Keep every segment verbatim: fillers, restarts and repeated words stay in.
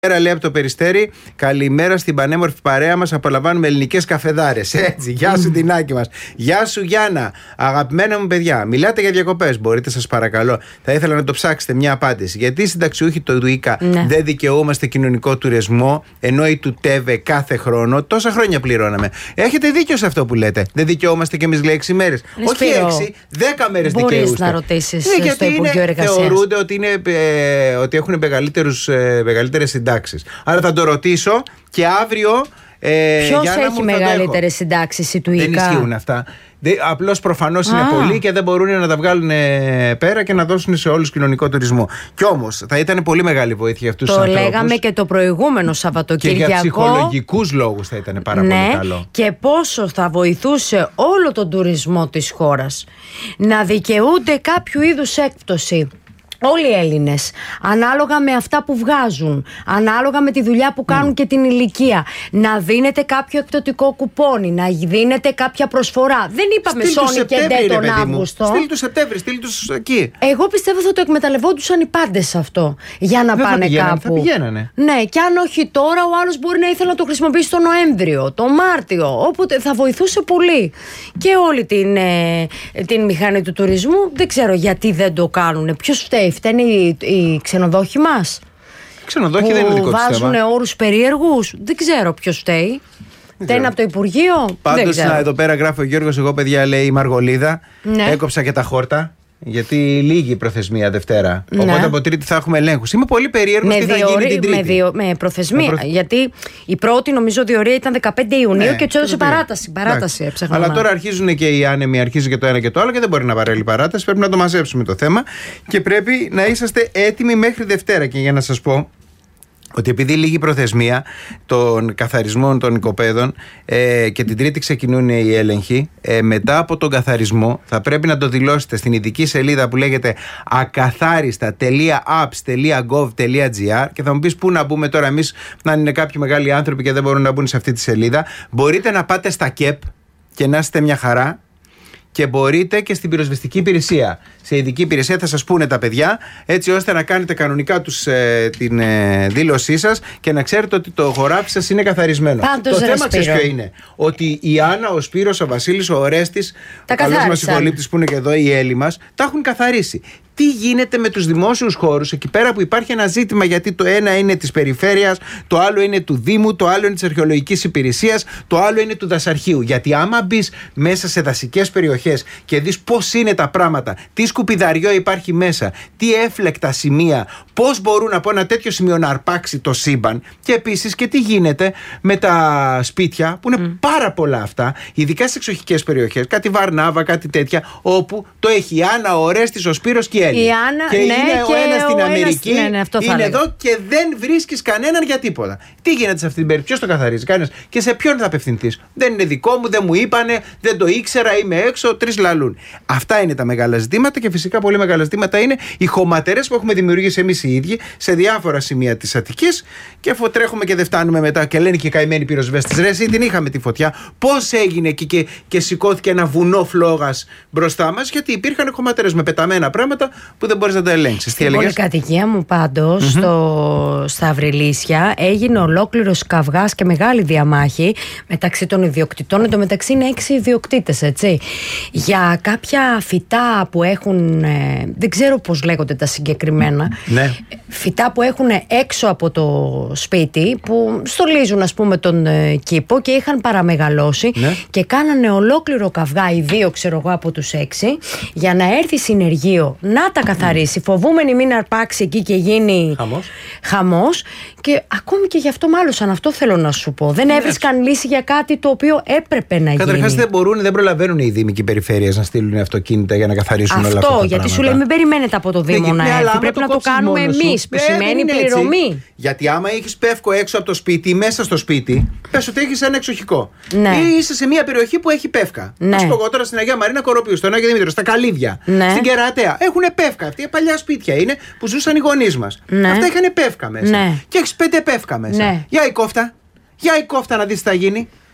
Καλημέρα, λέει από το Περιστέρι. Καλημέρα στην πανέμορφη παρέα μας. Απολαμβάνουμε ελληνικές καφεδάρες. Έτσι, γεια σου Τινάκη μας. Γεια σου Γιάννα. Αγαπημένα μου παιδιά, μιλάτε για διακοπές. Μπορείτε, σας παρακαλώ, θα ήθελα να το ψάξετε μια απάντηση. Γιατί οι συνταξιούχοι του ΙΚΑ ναι. δεν δικαιούμαστε κοινωνικό τουρισμό, ενώ οι του ΤΕΒΕ κάθε χρόνο, τόσα χρόνια πληρώναμε. Έχετε δίκιο σε αυτό που λέτε. Δεν δικαιούμαστε κι εμείς, λέει, έξι μέρες. Όχι έξι, δέκα μέρες δικαιούστε. Μπορείς να ρωτήσεις ναι, στο Υπουργείο Εργασίας. Θεωρούνται ότι, είναι, ε, ότι έχουν μεγαλύτερες συντάξεις. Άρα θα το ρωτήσω και αύριο. Ε, Ποιος έχει μεγαλύτερες συντάξεις, η του ΙΚΑ? Δεν ισχύουν αυτά. Απλώς προφανώς είναι πολλοί και δεν μπορούν να τα βγάλουν πέρα και να δώσουν σε όλους κοινωνικό τουρισμό. Κι όμως θα ήταν πολύ μεγάλη βοήθεια για αυτούς τους ανθρώπους. Το λέγαμε και το προηγούμενο Σαββατοκύριακο. Και για ψυχολογικούς λόγους θα ήταν πάρα ναι, πολύ καλό. Και πόσο θα βοηθούσε όλο τον τουρισμό της χώρας να δικαιούνται κάποιο είδους έκπτωση. Όλοι οι Έλληνες, ανάλογα με αυτά που βγάζουν, ανάλογα με τη δουλειά που κάνουν mm. και την ηλικία, να δίνεται κάποιο εκπτωτικό κουπόνι, να δίνεται κάποια προσφορά. Δεν είπαμε Σόνι και Ντε τον Αύγουστο. Στείλ του Σεπτέμβρη, στείλ του εκεί. Εγώ πιστεύω θα το εκμεταλλευόντουσαν οι πάντες αυτό για να Δεν πάνε θα πηγαίνανε, κάπου. Θα πηγαίνανε. Ναι, και αν όχι τώρα, ο άλλος μπορεί να ήθελε να το χρησιμοποιήσει τον Νοέμβριο, τον Μάρτιο. Όποτε θα βοηθούσε πολύ. Και όλη την, ε, την μηχανή του τουρισμού. Δεν ξέρω γιατί δεν το κάνουν. Ποιος φταίει? Φταίνε οι, οι ξενοδόχοι μας. Οι ξενοδόχοι δεν είναι δικό τους θέμα. Βάζουν όρους περίεργους. Δεν ξέρω ποιος φταίει. Φταίνει από το Υπουργείο. Πάντως εδώ πέρα γράφει ο Γιώργος, εγώ παιδιά, λέει η Μαργολίδα. Ναι. Έκοψα και τα χόρτα. Γιατί λίγη προθεσμία Δευτέρα. Ναι. Οπότε από Τρίτη θα έχουμε ελέγχους. Είμαι πολύ περίεργος τι θα γίνει την Τρίτη. Με, διο, με προθεσμία. Με προ... Γιατί η πρώτη, νομίζω, διορία ήταν δεκαπέντε Ιουνίου ναι, και του έδωσε παράταση. παράταση έψαχνα. Αλλά τώρα αρχίζουν και οι άνεμοι, αρχίζει και το ένα και το άλλο και δεν μπορεί να βαρέλει παράταση. Πρέπει να το μαζέψουμε το θέμα και πρέπει να είσαστε έτοιμοι μέχρι Δευτέρα. Και για να σας πω ότι επειδή λίγη προθεσμία των καθαρισμών των οικοπαίδων ε, και την Τρίτη ξεκινούν οι έλεγχοι, ε, μετά από τον καθαρισμό θα πρέπει να το δηλώσετε στην ειδική σελίδα που λέγεται ακαθάριστα τελεία apps τελεία gov τελεία gr και θα μου πεις πού να μπούμε τώρα εμείς, να είναι κάποιοι μεγάλοι άνθρωποι και δεν μπορούν να μπουν σε αυτή τη σελίδα. Μπορείτε να πάτε στα ΚΕΠ και να είστε μια χαρά. Και μπορείτε και στην πυροσβεστική υπηρεσία. Σε ειδική υπηρεσία θα σας πούνε τα παιδιά, έτσι ώστε να κάνετε κανονικά τους, ε, την ε, δήλωσή σας και να ξέρετε ότι το χωράφι σας είναι καθαρισμένο. Πάντως, το θέμα ξέρεις ποιο είναι? Ότι η Άννα, ο Σπύρος, ο Βασίλης, ο Ορέστης, ο καλός μας συγχολήπτης που είναι και εδώ, οι Έλλοι μας, τα έχουν καθαρίσει. Τι γίνεται με τους δημόσιους χώρους εκεί πέρα που υπάρχει ένα ζήτημα, γιατί το ένα είναι της περιφέρειας, το άλλο είναι του Δήμου, το άλλο είναι της αρχαιολογικής υπηρεσίας, το άλλο είναι του δασαρχείου. Γιατί άμα μπεις μέσα σε δασικές περιοχές και δεις πώς είναι τα πράγματα, τι σκουπιδαριό υπάρχει μέσα, τι έφλεκτα σημεία, πώς μπορούν από ένα τέτοιο σημείο να αρπάξει το σύμπαν, και επίσης και τι γίνεται με τα σπίτια που είναι mm. πάρα πολλά αυτά, ειδικά στις εξοχικές περιοχές, κάτι Βαρνάβα, κάτι τέτοια, όπου το έχει η Άννα, ο Ορέστης, ο Σπύρος και η Έλλη. Η Άννα, και ναι, είναι και ο ένας στην Αμερική, ναι, ναι, είναι εδώ και δεν βρίσκεις κανέναν για τίποτα. Τι γίνεται σε αυτή την περίπτωση? Ποιος το καθαρίζει? Κανένας. Και σε ποιον θα απευθυνθείς? Δεν είναι δικό μου, δεν μου είπανε, δεν το ήξερα, είμαι έξω, τρεις λαλούν. Αυτά είναι τα μεγάλα ζητήματα και φυσικά πολύ μεγάλα ζητήματα είναι οι χωματερές που έχουμε δημιουργήσει εμείς οι ίδιοι σε διάφορα σημεία της Αττικής και αφού τρέχουμε και δεν φτάνουμε μετά και λένε και οι καημένοι πυροσβέστες, ρε εσύ την είχαμε τη φωτιά, πώς έγινε εκεί και, και σηκώθηκε ένα βουνό φλόγας μπροστά μας? Γιατί υπήρχαν χωματερές με πεταμένα πράγματα που δεν μπορείς να τα ελέγξεις. Στην πολυκατοικία μου πάντως, mm-hmm. στο, στα Αυριλίσια, έγινε ολόκληρος καυγάς και μεγάλη διαμάχη μεταξύ των ιδιοκτητών. Εν τω μεταξύ είναι έξι ιδιοκτήτες, έτσι. Για κάποια φυτά που έχουν, ε, δεν ξέρω πώς λέγονται τα συγκεκριμένα, ναι. φυτά που έχουν έξω από το σπίτι, που στολίζουν ας πούμε τον ε, κήπο και είχαν παραμεγαλώσει ναι. και κάνανε ολόκληρο καυγά, οι δύο ξέρω εγώ από τους έξι, για να έρθει συνεργείο να τα καθαρίσει, mm. φοβούμενοι μην αρπάξει εκεί και γίνει χαμός. χαμός. Και ακόμη και γι' αυτό μάλωσαν, αυτό θέλω να σου πω. Δεν έβρισκαν λύση για κάτι το οποίο έπρεπε να γίνει. Καταρχάς δεν μπορούν, δεν προλαβαίνουν οι δήμοι και οι περιφέρειες να στείλουν αυτοκίνητα για να καθαρίσουν αυτό, όλα αυτά. Αυτό, γιατί σου λέει μην περιμένετε από το Δήμο να έρθει. Πρέπει να το κάνουμε εμείς, που σημαίνει πληρωμή. Γιατί άμα έχεις πεύκο έξω από το σπίτι ή μέσα στο σπίτι, πες ότι έχεις ένα εξοχικό. Ναι. Ή είσαι σε μια περιοχή που έχει πεύκα. Ναι. Να σου πω εγώ τώρα στην Αγία Μαρίνα Κοροπίου, στον Άγιο Δημήτριο, στα Καλύβια, ναι. στην Κερατέα. Έχουν πεύκα. Αυτή παλιά σπίτια είναι που ζούσαν οι γονείς μας. Ναι. Αυτά είχαν πεύκα μέσα. Ναι. Και έχεις πέντε πεύκα μέσα. Ναι. Για η κόφτα. Για η κόφτα να δεις τι θα γίνει.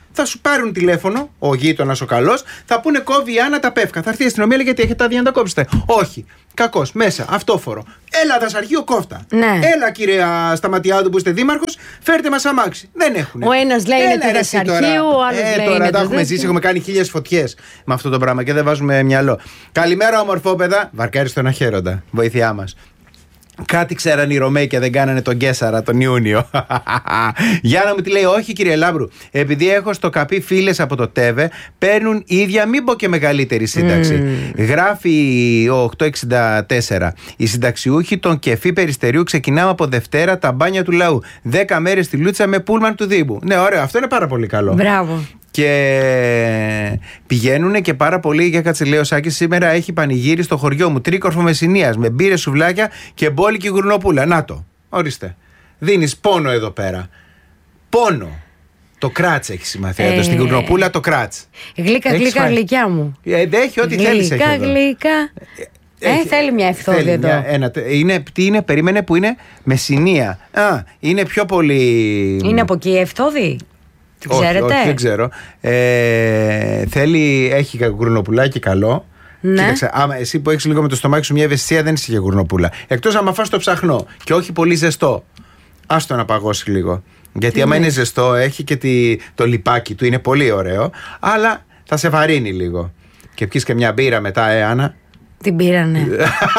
θα σου πάρουν τηλέφωνο, ο γείτονας ο καλός, θα πούνε κόβει η Άννα τα πεύκα. Θα έρθει η αστυνομία, λέει, γιατί έχετε άδεια να τα κόψετε. Όχι. Κακός, μέσα, αυτόφορο. Έλα, δασαρχείο κόφτα. Ναι. Έλα, κύριε Σταματιάδου που είστε δήμαρχος, φέρτε μας αμάξι. Δεν έχουν. Ο ένας λέει είναι του δασαρχείου, ο άλλος ε, λέει τώρα είναι τα του έχουμε ζήσει, έχουμε κάνει χίλιες φωτιές με αυτό το πράγμα και δεν βάζουμε μυαλό. Καλημέρα, ομορφόπεδα. Βαρκάρι στον Αχέροντα. Βοήθειά μας. Κάτι ξέραν οι Ρωμαίοι και δεν κάνανε τον Κέσαρα τον Ιούνιο. Γιάννα μου τι λέει, όχι κύριε Λάμπρου, επειδή έχω στο καπί φίλες από το ΤΕΒΕ, παίρνουν ίδια, μην πω και μεγαλύτερη σύνταξη. Mm. Γράφει ο οκτακόσια εξήντα τέσσερα. Οι συνταξιούχοι των Κεφή Περιστερίου ξεκινάμε από Δευτέρα τα μπάνια του λαού. Δέκα μέρες στη Λούτσα με πούλμαν του Δήμου. Ναι, ωραίο, αυτό είναι πάρα πολύ καλό. Μπράβο. Και πηγαίνουν και πάρα πολύ. Για κάτσε, λέει ο Σάκης, σήμερα έχει πανηγύρι στο χωριό μου. Τρίκορφο Μεσσηνίας με μπύρες, σουβλάκια και μπόλικη γουρνοπούλα. Να το, ορίστε. Δίνεις πόνο εδώ πέρα. Πόνο. Το κράτς έχει σημασία. Ε, Στην γουρνοπούλα το κράτς. Γλύκα, Έχεις γλύκα, φάει. γλυκιά μου. Ε, έχει ό,τι θέλεις. Γλύκα, γλύκα. Ε, Έχει, θέλει μια ευθόδη εδώ. Μια, ένα, είναι, τι είναι, περίμενε που είναι Μεσσηνία. Α, είναι πιο πολύ. Είναι από εκεί η ευθόδη. Την όχι, ξέρετε? Όχι, δεν ξέρω. Ε, θέλει, έχει γουρνοπουλάκι καλό. Ναι. Κοίταξε, άμα εσύ που έχεις λίγο με το στομάχι σου μια ευαισθησία, δεν είσαι για γουρνοπούλα. Εκτός άμα φας το ψαχνό και όχι πολύ ζεστό. Άστο να παγώσει λίγο. Γιατί άμα είναι ζεστό, έχει και τη, το λιπάκι του, είναι πολύ ωραίο. Αλλά θα σε βαρύνει λίγο. Και πιεις και μια μπύρα μετά, ε, Άννα. Την πήρανε.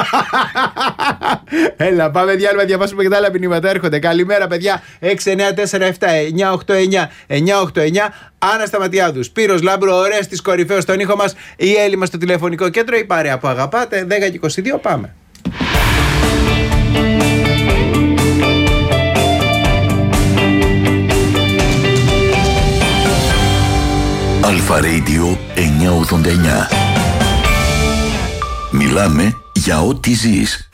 Έλα, πάμε διάλειμμα, διαβάσουμε και τα άλλα μηνύματα. Έρχονται. Καλημέρα, παιδιά. έξι εννιά τέσσερα επτά εννιά οκτώ εννιά εννιά οκτώ εννιά. Άννα Σταματιάδου, Σπύρος Λάμπρο, ωραίες τις κορυφαίους στον ήχο μας. Η Έλλη μας στο τηλεφωνικό κέντρο. Η παρέα που αγαπάτε. δέκα και είκοσι δύο, πάμε. Αλφα Radio εννιακόσια ογδόντα εννιά. Μιλάμε για ό,τι ζεις.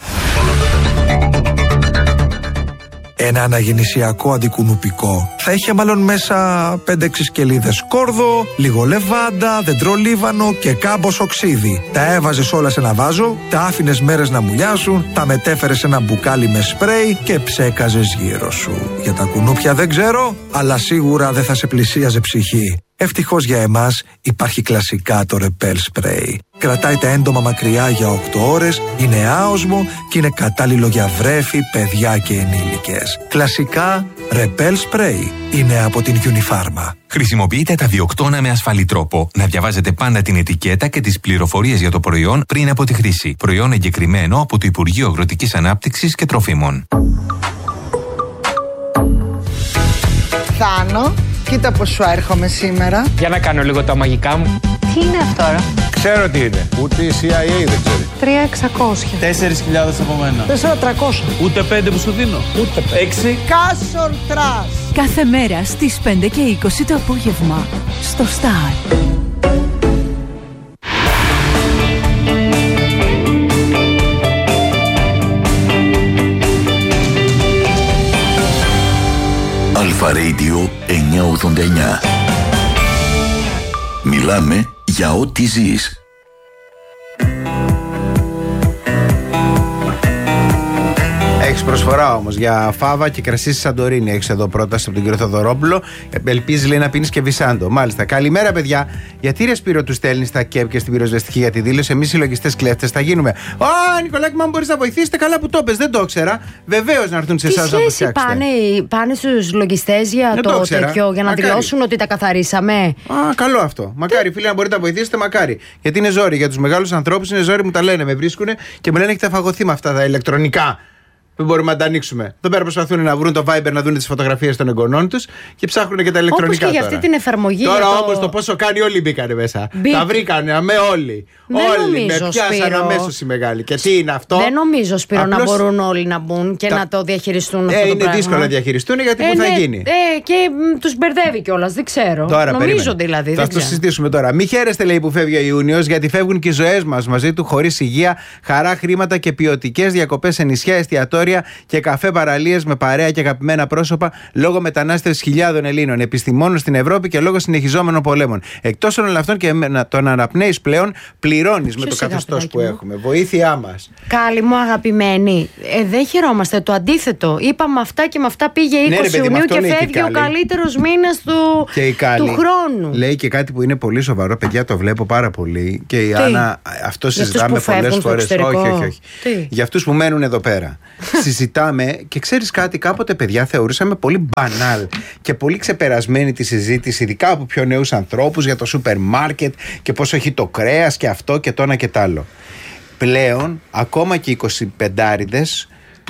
Ένα αναγεννησιακό αντικουνουπικό θα είχε μάλλον μέσα πέντε έξι σκελίδες κόρδο, λίγο λεβάντα, δεντρολίβανο και κάμποσο ξύδι. Τα έβαζες όλα σε ένα βάζο, τα άφηνες μέρες να μουλιάσουν, τα μετέφερες σε ένα μπουκάλι με σπρέι και ψέκαζες γύρω σου. Για τα κουνούπια δεν ξέρω, αλλά σίγουρα δεν θα σε πλησίαζε ψυχή. Ευτυχώς για εμάς υπάρχει κλασικά το Repel Spray. Κρατάει τα έντομα μακριά για οκτώ ώρες, είναι άοσμο και είναι κατάλληλο για βρέφη, παιδιά και ενήλικες. Κλασικά Repel Spray είναι από την Unifarma. Χρησιμοποιείτε τα διοκτώνα με ασφαλή τρόπο. Να διαβάζετε πάντα την ετικέτα και τις πληροφορίες για το προϊόν πριν από τη χρήση. Προϊόν εγκεκριμένο από το Υπουργείο Αγροτικής Ανάπτυξης και Τροφίμων. Θάνο, κοίτα πως σου έρχομαι σήμερα. Για να κάνω λίγο τα μαγικά μου. Τι είναι αυτό τώρα? Ξέρω τι είναι. Ούτε η σι άι έι δεν ξέρει. τρία εξακόσια. Τέσσερις χιλιάδες από μένα. τέσσερα τριακόσια. Ούτε πέντε που σου δίνω. Ούτε πέντε. Έξι. Κάσον τρας. Κάθε μέρα στις πέντε και είκοσι το απόγευμα στο Star. Αλφα Radio εννιακόσια ογδόντα εννιά. Μιλάμε για ό,τι ζεις. Έχεις προσφορά όμως για φάβα και κρασί στη Σαντορίνη. Έχεις εδώ πρόταση από τον κύριο Θοδωρόπουλο. Ελπίζει, λέει, να πίνεις και βισάντο. Μάλιστα. Καλημέρα, παιδιά. Γιατί ρε Σπύρο του στέλνει τα ΚΕΠ και στην πυροσβεστική για τη δήλωση? Εμείς οι λογιστές κλέφτες θα γίνουμε. Α, Νικολάκη, μα μπορείς να βοηθήσετε, καλά που το πες. Δεν το ξέρα. Βεβαίως να έρθουν σε εσάς να το φτιάξετε. Πάνε, πάνε στους λογιστές για δεν το, το τέτοιο, για να μακάρι. δηλώσουν ότι τα καθαρίσαμε. Α, καλό αυτό. Μακάρι, φίλε, να μπορείτε να βοηθήσετε, μακάρι. Γιατί είναι ζόρι. Για τους μεγάλους ανθρώπους είναι ζόρι, μου τα λένε. Με βρίσκουν και μου λένε έχετε φαγωθεί με αυτά τα ηλεκτρονικά. Δεν μπορούμε να τα ανοίξουμε. Εδώ πέρα προσπαθούν να βρουν το Viber, να δουν τις φωτογραφίες των εγγονών τους και ψάχνουν και τα ηλεκτρονικά. Όπως και για τώρα. αυτή την εφαρμογή. Τώρα το... όμως το πόσο κάνει, όλοι μπήκανε μέσα. Μπή... Τα βρήκανε με όλοι. Δεν όλοι νομίζω, με πιάσαν αμέσως οι μεγάλοι. Και τι είναι αυτό? Δεν νομίζω, Σπύρο, Απλώς... να μπορούν όλοι να μπουν και τα... να το διαχειριστούν αυτό ε, το είναι πράγμα. δύσκολο να διαχειριστούν γιατί ε, που θα ναι, γίνει. Ε, και τους μπερδεύει κιόλας, δεν ξέρω. Τώρα, νομίζω περίμενε. δηλαδή. Θα δεν το ξέρω. συζητήσουμε τώρα. Μη χαίρεστε, λέει, που φεύγει ο Ιούνιος, γιατί φεύγουν και οι ζωές μας μαζί του χωρίς υγεία, χαρά, χρήματα και ποιοτικές διακοπές σε νησιά, εστιατόρια. εστιατόρια και καφέ παραλίες με παρέα και αγαπημένα πρόσωπα λόγω μετανάστευσης χιλιάδων Ελλήνων, επιστημόνων στην Ευρώπη και λόγω συνεχιζόμενων πολέμων. Εκτός όλων αυτών και με τον αναπνέεις πλέον, πληρώνεις με το καθεστώς που έχουμε. Βοήθειά μας. Κάλλη μου αγαπημένη, ε, δεν χαιρόμαστε. Το αντίθετο. Είπαμε αυτά και με αυτά πήγε είκοσι Ναι, παιδί, Ιουνίου και φεύγει και ο καλύτερος μήνας του, του χρόνου. Λέει και κάτι που είναι πολύ σοβαρό, παιδιά, το βλέπω πάρα πολύ. Και η Τι? Άννα, αυτό συζητάμε πολλές φορές. Όχι, όχι, όχι. Τι? Για αυτούς που μένουν εδώ πέρα. Συζητάμε και ξέρεις κάτι, κάποτε, παιδιά, θεωρούσαμε πολύ μπανάλ και πολύ ξεπερασμένη τη συζήτηση, ειδικά από πιο νέους ανθρώπους, για το σούπερ μάρκετ και πόσο έχει το κρέας και αυτό και το ένα και το άλλο. Πλέον, ακόμα και οι εικοσιπεντάριδες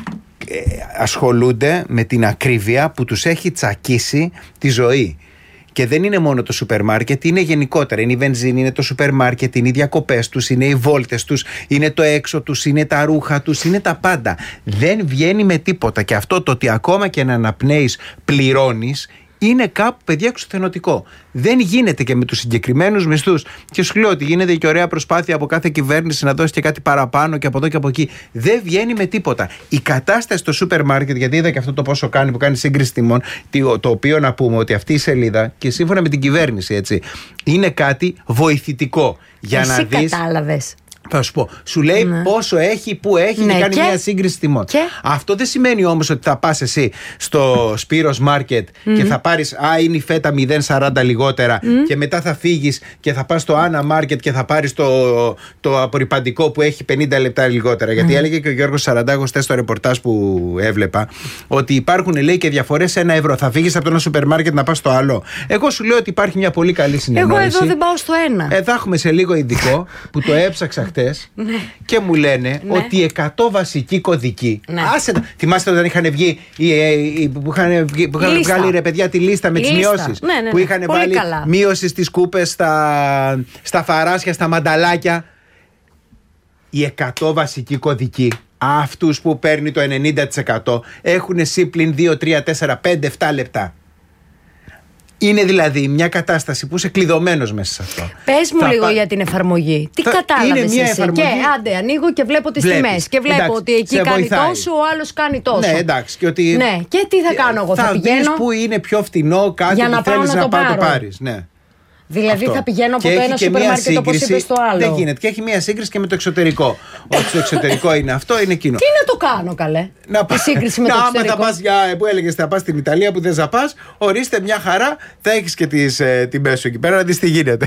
ε, ασχολούνται με την ακρίβεια που τους έχει τσακίσει τη ζωή. Και δεν είναι μόνο το σούπερ μάρκετ, είναι γενικότερα. Είναι η βενζίνη, είναι το σούπερ μάρκετ, είναι οι διακοπές τους, είναι οι βόλτες τους, είναι το έξω τους, είναι τα ρούχα τους, είναι τα πάντα. Δεν βγαίνει με τίποτα. Και αυτό το ότι ακόμα και να αναπνέεις πληρώνεις, είναι κάπου, παιδιά, εξουθενωτικό. Δεν γίνεται και με τους συγκεκριμένους μισθούς. Και σου λέω ότι γίνεται και ωραία προσπάθεια από κάθε κυβέρνηση να δώσει και κάτι παραπάνω και από εδώ και από εκεί. Δεν βγαίνει με τίποτα. Η κατάσταση στο σούπερ μάρκετ, γιατί είδα και αυτό το πόσο κάνει, που κάνει σύγκριση τιμών, το οποίο να πούμε ότι αυτή η σελίδα, και σύμφωνα με την κυβέρνηση, έτσι, είναι κάτι βοηθητικό. Για Εσύ να δεις. κατάλαβες. Θα σου πω, σου λέει ναι. πόσο έχει, πού έχει, ναι, και κάνει και... μια σύγκριση τιμών. Και... Αυτό δεν σημαίνει όμως ότι θα πας εσύ στο Σπύρος Μάρκετ mm-hmm. και θα πάρεις, α, είναι η φέτα μηδέν κόμμα σαράντα λιγότερα, mm-hmm. και μετά θα φύγεις και θα πας στο Άννα Μάρκετ και θα πάρεις το, το απορριπαντικό που έχει πενήντα λεπτά λιγότερα. Mm-hmm. Γιατί έλεγε και ο Γιώργος Σαραντάγος χθες στο ρεπορτάζ που έβλεπα, ότι υπάρχουν, λέει, και διαφορές ένα ευρώ. Θα φύγεις από το ένα σούπερ μάρκετ να πας στο άλλο. Εγώ σου λέω ότι υπάρχει μια πολύ καλή συνεννόηση. Εγώ εδώ δεν πάω στο ένα. Ε, θα έχουμε σε λίγο ειδικό που το έψαξα χτες. Ναι. Και μου λένε, ναι, ότι εκατό βασικοί κωδικοί. Ναι. Άσε, θυμάστε όταν είχαν βγει οι, οι, που είχαν, που είχαν βγάλει, ρε παιδιά, τη λίστα με τις μειώσεις. Ναι, ναι, που είχαν πολύ βάλει καλά. Μείωση στις κούπες, στα, στα φαράσια, στα μανταλάκια. Οι εκατό βασικοί κωδικοί, αυτούς που παίρνει το ενενήντα τοις εκατό, έχουν σύμπλην δύο, τρία, τέσσερα, πέντε, επτά λεπτά. Είναι δηλαδή μια κατάσταση που είσαι κλειδωμένος μέσα σε αυτό. Πες μου θα λίγο πα... για την εφαρμογή. Τι κατάλαβες εσύ? Εφαρμογή... Και άντε, ανοίγω και βλέπω τις Βλέπεις. τιμές. Και βλέπω, εντάξει, ότι εκεί κάνει βοηθάει. Τόσο, ο άλλος κάνει τόσο. Ναι, εντάξει. Και, ότι... ναι. Και τι θα κάνω εγώ? Θα, θα πηγαίνω. δεις που είναι πιο φθηνό κάτι για που να θέλεις να, να πάρω. το πάρεις. Ναι. Δηλαδή αυτό. θα πηγαίνω από και το ένα σούπερ μάρκετ όπως είπες στο άλλο. Δεν γίνεται. Και έχει μια σύγκριση και με το εξωτερικό. Ότι το εξωτερικό είναι αυτό, είναι εκείνο. Τι να το κάνω, καλέ? Να τη σύγκριση με το εξωτερικό. Άμα θα πας για, που έλεγες θα πας στην Ιταλία που δεν θα πας, ορίστε μια χαρά, θα έχεις και τις, ε, την μέσο εκεί πέρα να δεις τι γίνεται.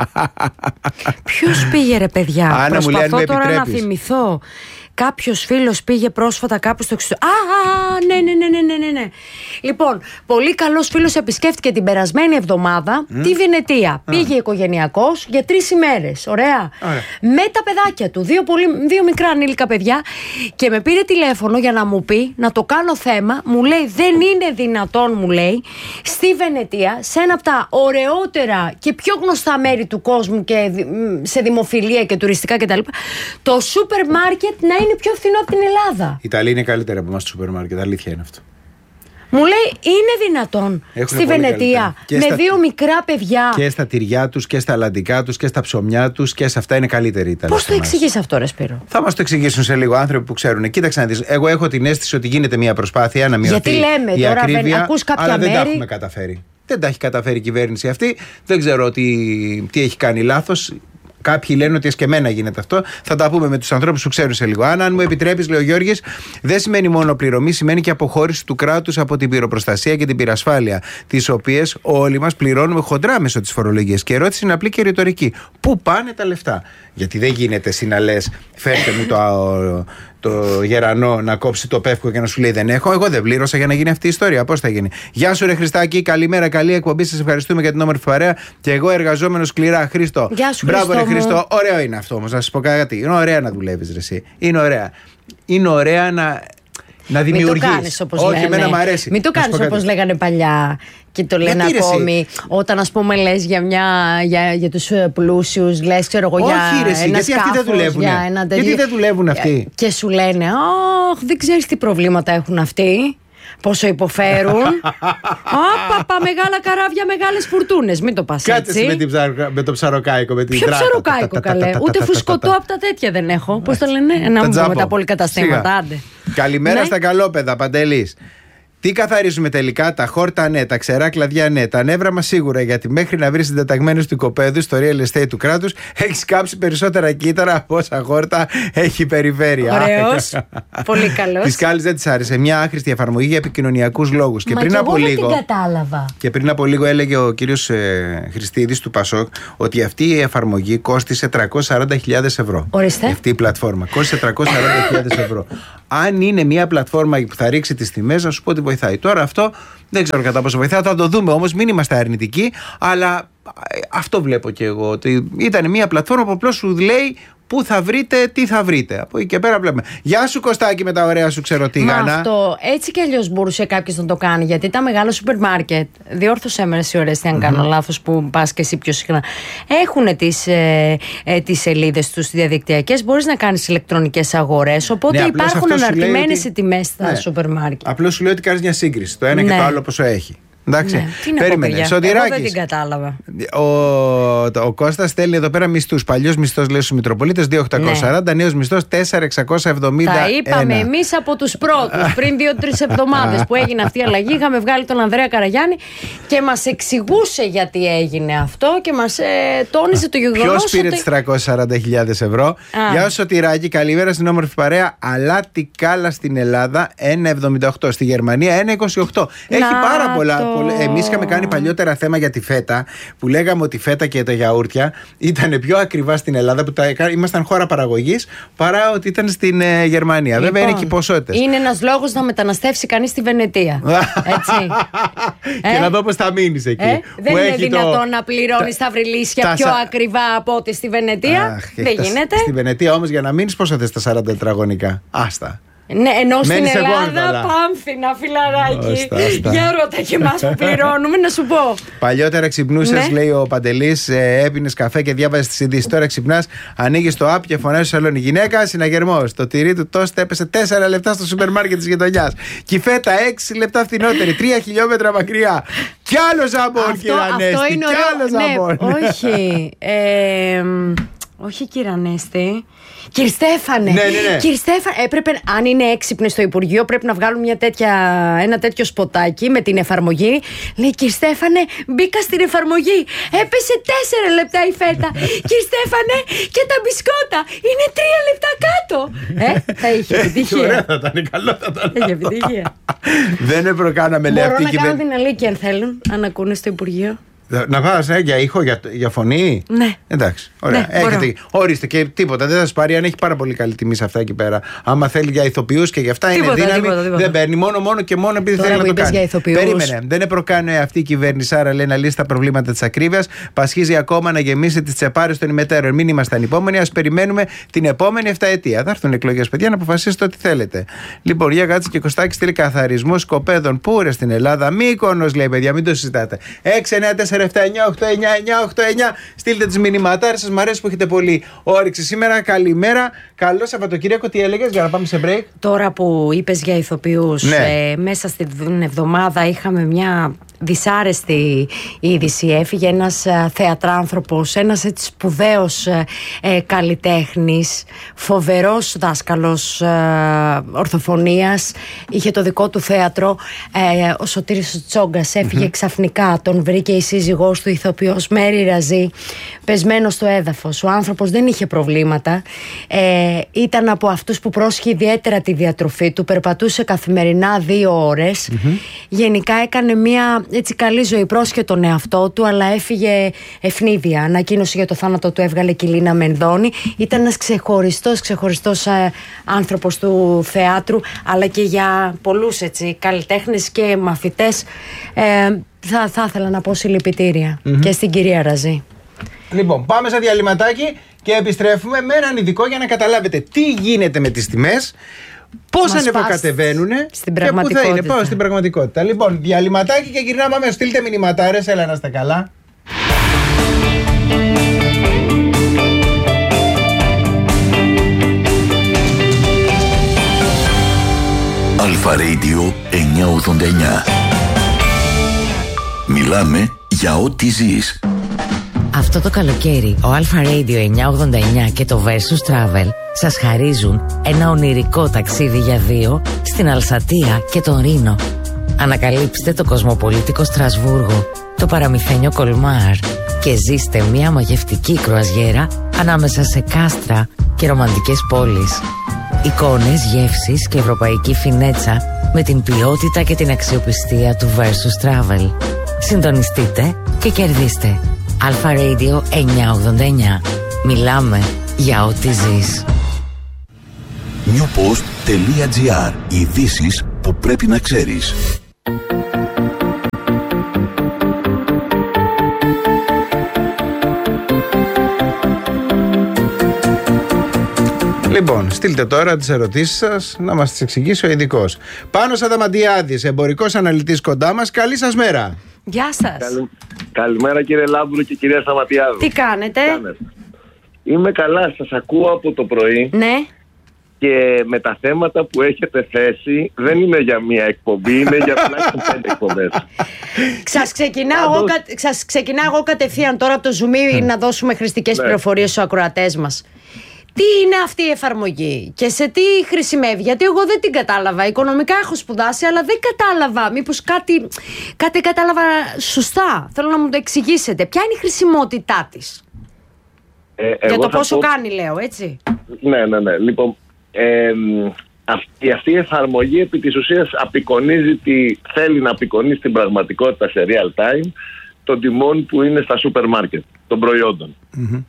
Ποιος πήγε, ρε παιδιά? Άννα, προσπαθώ μου τώρα να θυμηθώ. Κάποιος φίλος πήγε πρόσφατα κάπου στο εξωτερικό. Α, ναι, ναι, ναι, ναι, ναι, ναι. Λοιπόν, πολύ καλός φίλος επισκέφτηκε την περασμένη εβδομάδα mm. τη Βενετία. Mm. Πήγε οικογενειακός για τρεις ημέρες. Ωραία. Mm. Με τα παιδάκια του. Δύο, πολύ, δύο μικρά ανήλικα παιδιά. Και με πήρε τηλέφωνο για να μου πει, να το κάνω θέμα. Μου λέει, δεν είναι δυνατόν, μου λέει, στη Βενετία, σε ένα από τα ωραιότερα και πιο γνωστά μέρη του κόσμου και σε δημοφιλία και τουριστικά κτλ., το σούπερ μάρκετ να είναι πιο φθηνό από την Ελλάδα. Η Ιταλία είναι καλύτερα από εμάς στο σούπερ μάρκετ, αλήθεια είναι αυτό. Μου λέει, είναι δυνατόν? Έχουνε στη Βενετία με στα... δύο μικρά παιδιά. Και στα τυριά τους και στα αλαντικά τους και στα ψωμιά τους και σε αυτά είναι καλύτερη η Ιταλία. Πώς το εξηγείς αυτό, ρε Σπύρο? Θα μας το εξηγήσουν σε λίγο άνθρωποι που ξέρουν. Κοίταξε να δεις. Εγώ έχω την αίσθηση ότι γίνεται μια προσπάθεια να μειωθεί. Γιατί λέμε η τώρα, ακρίβεια, ακούς κάποια αλλά μέρη. Δεν τα έχουμε καταφέρει. Δεν τα έχει καταφέρει η κυβέρνηση αυτή. Δεν ξέρω τι, τι έχει κάνει λάθος. Κάποιοι λένε ότι εσκεμμένα γίνεται αυτό. Θα τα πούμε με τους ανθρώπους που ξέρουν σε λίγο. Αν, αν μου επιτρέπεις, λέει ο Γιώργης, δεν σημαίνει μόνο πληρωμή, σημαίνει και αποχώρηση του κράτους από την πυροπροστασία και την πυρασφάλεια, τις οποίες όλοι μας πληρώνουμε χοντρά μέσω της φορολογίας. Και η ερώτηση είναι απλή και ρητορική. Πού πάνε τα λεφτά? Γιατί δεν γίνεται εσύ να λες, φέρτε μου το, το γερανό να κόψει το πεύκο και να σου λέει δεν έχω. Εγώ δεν πλήρωσα για να γίνει αυτή η ιστορία. Πώς θα γίνει? Γεια σου, ρε Χριστάκη, καλημέρα, καλή εκπομπή. Σας ευχαριστούμε για την όμορφη παρέα. Και εγώ εργαζόμενο σκληρά, Χρήστο. Γεια σου, μπράβο, Χριστό, ρε Χριστό. Ωραίο είναι αυτό όμως, να σας πω κάτι. Είναι ωραία να δουλεύεις, ρε εσύ. Είναι ωραία. Είναι ωραία να. Να δημιουργείς. Μην το κάνεις όπως Όχι, λένε. εμένα μου αρέσει. Μην το κάνεις όπως λέγανε παλιά και το λένε γιατί, ακόμη. εσύ? Όταν, ας πούμε, λες για, μια, για, για τους πλούσιους, λες, ξέρω εγώ, για Όχι, ρε, εσύ, ένα γιατί σκάφος, αυτοί δεν δουλεύουν. για ένα τέτοιο. Γιατί δεν δουλεύουν αυτοί? Και σου λένε, αχ, δεν ξέρεις τι προβλήματα έχουν αυτοί. πόσο υποφέρουν. Άπαπα, μεγάλα καράβια, μεγάλες φουρτούνες. Μην το πας έτσι. Κάτσε με, την ψαρο, με το ψαροκάικο, με την Ποιο τράτα. ψαροκάικο, καλέ. Ούτε φουσκωτό από τα τέτοια δεν έχω. Πώς το λένε, να μου πω με τα πολυκαταστήματα. Άντε. Καλημέρα Ναι. στα καλόπεδα, Παντελής. Τι καθαρίζουμε τελικά, τα χόρτα ναι, τα ξερά κλαδιά ναι, τα νεύρα μας σίγουρα, γιατί μέχρι να βρεις συντεταγμένους του οικοπαίδου στο real estate του κράτους έχεις κάψει περισσότερα κύτταρα από όσα χόρτα έχει η περιφέρεια. Ωραίος. Πολύ καλός. Της Κάλλης δεν της άρεσε. Μια άχρηστη εφαρμογή για επικοινωνιακούς λόγους. Και Μα πριν και από εγώ λίγο. δεν την κατάλαβα. Και πριν από λίγο έλεγε ο κύριος ε, Χριστίδης του Πασόκ ότι αυτή η εφαρμογή κόστισε τριακόσιες σαράντα χιλιάδες ευρώ. Ορίστε. Αυτή η πλατφόρμα κόστισε τριακόσιες σαράντα χιλιάδες ευρώ. Αν είναι μια πλατφόρμα που θα ρίξει τις τιμές, να σου πω ότι βοηθάει. Τώρα αυτό δεν ξέρω κατά πόσο βοηθάει, θα το δούμε όμως, μην είμαστε αρνητικοί, αλλά αυτό βλέπω και εγώ. Ότι ήταν μια πλατφόρμα που απλώς σου λέει πού θα βρείτε, τι θα βρείτε. Από εκεί και πέρα βλέπουμε. Γεια σου Κωστάκη με τα ωραία σου ξεροτίγανα. Μα αυτό έτσι κι αλλιώς μπορούσε κάποιος να το κάνει. Γιατί τα μεγάλα σούπερ μάρκετ, διόρθωσέ με εσύ ορέστη αν κάνω mm-hmm. λάθος που πας και εσύ πιο συχνά, έχουν τις, ε, ε, τις σελίδες τους διαδικτυακές. Μπορείς να κάνεις ηλεκτρονικές αγορές. Οπότε ναι, υπάρχουν αναρτημένες ότι... οι τιμές στα ναι. σούπερ μάρκετ. Απλώς σου λέει ότι κάνεις μια σύγκριση. Το ένα ναι. και το άλλο πόσο έχει. Εντάξει. Ναι. Τι να περίμενε. πω, Σωτηράκης. Εγώ δεν την κατάλαβα. Ο, ο Κώστας στέλνει εδώ πέρα μισθούς. Παλιός μισθός λέει στους Μητροπολίτες δύο χιλιάδες οκτακόσια σαράντα, ναι. Νέος μισθός τέσσερα χιλιάδες εξακόσια εβδομήντα ένα. Τα είπαμε εμείς από τους πρώτους πριν δύο-τρεις εβδομάδες που έγινε αυτή η αλλαγή. Είχαμε βγάλει τον Ανδρέα Καραγιάννη και μας εξηγούσε γιατί έγινε αυτό και μας ε, τόνισε το γεγονός. Ποιος πήρε ότι... τις τριακόσιες σαράντα χιλιάδες ευρώ? Γεια σου Σωτηράκη, καλημέρα στην όμορφη παρέα. Αλάτι κάλα στην Ελλάδα ένα κόμμα εβδομήντα οκτώ, στη Γερμανία ένα κόμμα είκοσι οκτώ. Έχει Να πάρα πολλά. το... πολλά εμείς είχαμε κάνει παλιότερα θέμα για τη φέτα, που λέγαμε ότι η φέτα και τα γιαούρτια ήταν πιο ακριβά στην Ελλάδα, που τα, ήμασταν χώρα παραγωγής, παρά ότι ήταν στην ε, Γερμανία. Λοιπόν, βέβαια είναι και οι ποσότητες. Είναι ένας λόγος να μεταναστεύσει κανείς στη Βενετία. Έτσι. Και ε? να δω πώς θα μείνεις εκεί. Ε? Δεν είναι δυνατόν το... να πληρώνεις τα βρυλίσια τα... πιο ακριβά από ό,τι στη Βενετία. Αχ, δεν τα... γίνεται. Στη Βενετία όμως για να μείνεις πόσο θες τα σαράντα τετραγωνικά? Άστα. Ναι, ενώ μένεις στην Ελλάδα γόνδολα. πάμφθηνα φιλαράκι. Ώστα, ώστα. Για ρώτα και εμάς που πληρώνουμε, να σου πω. Παλιότερα ξυπνούσες, ναι. λέει ο Παντελής, ε, έπινες καφέ και διάβαζες τις ειδήσεις. Τώρα ξυπνάς, ανοίγεις το app και φωνάζεις στο σαλόνι. Γυναίκα, συναγερμός. Το τυρί του τόστ έπεσε τέσσερα λεπτά στο σούπερ μάρκετ της γειτονιάς. Και η φέτα έξι λεπτά φθηνότερη, τρία χιλιόμετρα μακριά. Κι άλλο ζαμπόν, κύριε Ανέστη. Κι άλλο ζαμπόν. Ναι, όχι. Ε, όχι, κύριε Ανέστη. Κύριε Στέφανε, ναι, ναι, ναι. Κύριε Στέφανε, έπρεπε, αν είναι έξυπνοι στο Υπουργείο, πρέπει να βγάλουν μια τέτοια, ένα τέτοιο σποτάκι με την εφαρμογή. Λέει, κύριε Στέφανε, μπήκα στην εφαρμογή. Έπεσε τέσσερα λεπτά η φέτα. Κύριε Στέφανε, και τα μπισκότα είναι τρία λεπτά κάτω. Ε, θα είχε επιτυχία. Ωραία, θα ήταν, καλό θα ήταν. Έχει επιτυχία. Δεν προκάναμε, λέει αυτή η κυβέρνηση. Μπορώ να κάνω την αλήθεια αν θέλουν, αν ακούνε στο Υπουργείο. Να πας ε, για ήχο, για, για φωνή. Ναι. Εντάξει. Ωραία. Ναι, έχετε, ορίστε και τίποτα. Δεν θα σας πάρει αν έχει πάρα πολύ καλή τιμή σε αυτά εκεί πέρα. Άμα θέλει για ηθοποιούς και για αυτά τίποτα, είναι δύναμη. Τίποτα, τίποτα. Δεν παίρνει μόνο, μόνο και μόνο επειδή τώρα θέλει να το κάνει. Για περίμενε. Δεν επροκάνει αυτή η κυβέρνηση, άρα λέει να λύσει τα προβλήματα της ακρίβειας. Πασχίζει ακόμα να γεμίσει τις τσεπάρες των ημετέρων. Μην είμαστε ανυπόμονοι. Ας περιμένουμε την επόμενη εφταετία. Θα έρθουν εκλογές, παιδιά, να αποφασίσετε ό,τι θέλετε. Λοιπόν, για κάτσε και Κωστάκη στείλει καθαρισμό σκοπέδων. Πού ρε στην Ελλάδα, Μύκονος λέει, παιδιά, μην το συζητάτε. έξι εννιά τέσσερα επτά εννιά οκτώ εννιά εννιά οκτώ εννιά. Στείλτε τις μηνυματάρες σας, μ' αρέσει που έχετε πολύ όρεξη σήμερα. Καλημέρα, καλό Σαββατοκύριακο. Τι έλεγες για να πάμε σε break? Τώρα που είπες για ηθοποιούς, ναι. ε, μέσα στην εβδομάδα είχαμε μια δυσάρεστη είδηση. Έφυγε ένας ε, θεατράνθρωπος, ένας έτσι σπουδαίος ε, ε, καλλιτέχνης, φοβερός δάσκαλος ε, ορθοφωνίας, είχε το δικό του θέατρο. Ε, ο Σωτήρης Τσόγκας έφυγε mm-hmm. ξαφνικά, τον βρήκε η σύζυγός του, ηθοποιός Μέρη Ραζή, πεσμένος στο έδαφος. Ο άνθρωπος δεν είχε προβλήματα, ε, ήταν από αυτούς που πρόσχε ιδιαίτερα τη διατροφή του, περπατούσε καθημερινά δύο ώρες, mm-hmm. γενικά έκανε μια έτσι καλή ζωή, πρόσχε τον εαυτό του, αλλά έφυγε ευνίδια. Ανακοίνωση για το θάνατο του έβγαλε και η Λίνα Μενδώνη. Ήταν ένας ξεχωριστός, ξεχωριστός ε, άνθρωπος του θεάτρου, αλλά και για πολλούς έτσι καλλιτέχνες και μαθητές ε, θα, θα ήθελα να πω συλληπιτήρια mm-hmm. και στην κυρία Ραζή. Λοιπόν, πάμε σε διαλυματάκι και επιστρέφουμε με έναν ειδικό για να καταλάβετε τι γίνεται με τις τιμές, πώς ανεβοκατεβαίνουν στην και πού θα είναι. Πάω στην πραγματικότητα. Λοιπόν, διαλυματάκι και γυρνάμε αμέσως. Στείλτε μηνυματάρες, έλα να είστε καλά. Αλφα Radio εννιακόσια ογδόντα εννιά. Μιλάμε για ό,τι ζεις. Αυτό το καλοκαίρι ο Αλφα Radio εννιακόσια ογδόντα εννιά και το Versus Travel σας χαρίζουν ένα ονειρικό ταξίδι για δύο στην Αλσατία και τον Ρήνο. Ανακαλύψτε το κοσμοπολίτικο Στρασβούργο, το παραμυθένιο Κολμάρ και ζήστε μια μαγευτική κρουαζιέρα ανάμεσα σε κάστρα και ρομαντικές πόλεις. Εικόνες, γεύσεις και ευρωπαϊκή φινέτσα με την ποιότητα και την αξιοπιστία του Versus Travel. Συντονιστείτε και κερδίστε. Αλφα Radio εννιακόσια ογδόντα εννιά. Μιλάμε για ό,τι ζεις. newpost.gr. Ειδήσεις που πρέπει να ξέρεις. Λοιπόν, στείλτε τώρα τις ερωτήσεις σας να μας τις εξηγήσει ο ειδικός. Πάνος Αδαμαντιάδης, εμπορικός αναλυτής κοντά μας. Καλή σας μέρα. Γεια σας. Καλη... Καλημέρα κύριε Λάμπρου και κυρία Σταματιάδου. Τι κάνετε? Είμαι καλά, σας ακούω από το πρωί. Ναι. Και με τα θέματα που έχετε θέσει δεν είναι για μία εκπομπή, είναι για τουλάχιστον πέντε εκπομπές. Σας ξεκινάω, εγώ, σας ξεκινάω εγώ κατευθείαν τώρα από το Zoom mm. να δώσουμε χρηστικές ναι. πληροφορίες στους ακροατές μας. Τι είναι αυτή η εφαρμογή και σε τι χρησιμεύει? Γιατί εγώ δεν την κατάλαβα. Οικονομικά έχω σπουδάσει, αλλά δεν κατάλαβα. Μήπως κάτι, κάτι κατάλαβα σωστά? Θέλω να μου το εξηγήσετε. Ποια είναι η χρησιμότητά της? Ε, Για το πόσο πω... κάνει, λέω, έτσι. Ναι, ναι, ναι. Λοιπόν, ε, αυτή, αυτή η εφαρμογή επί της ουσίας απεικονίζει τι θέλει να απεικονίσει στην πραγματικότητα σε real time των τιμών που είναι στα σούπερ μάρκετ των προϊόντων. Mm-hmm.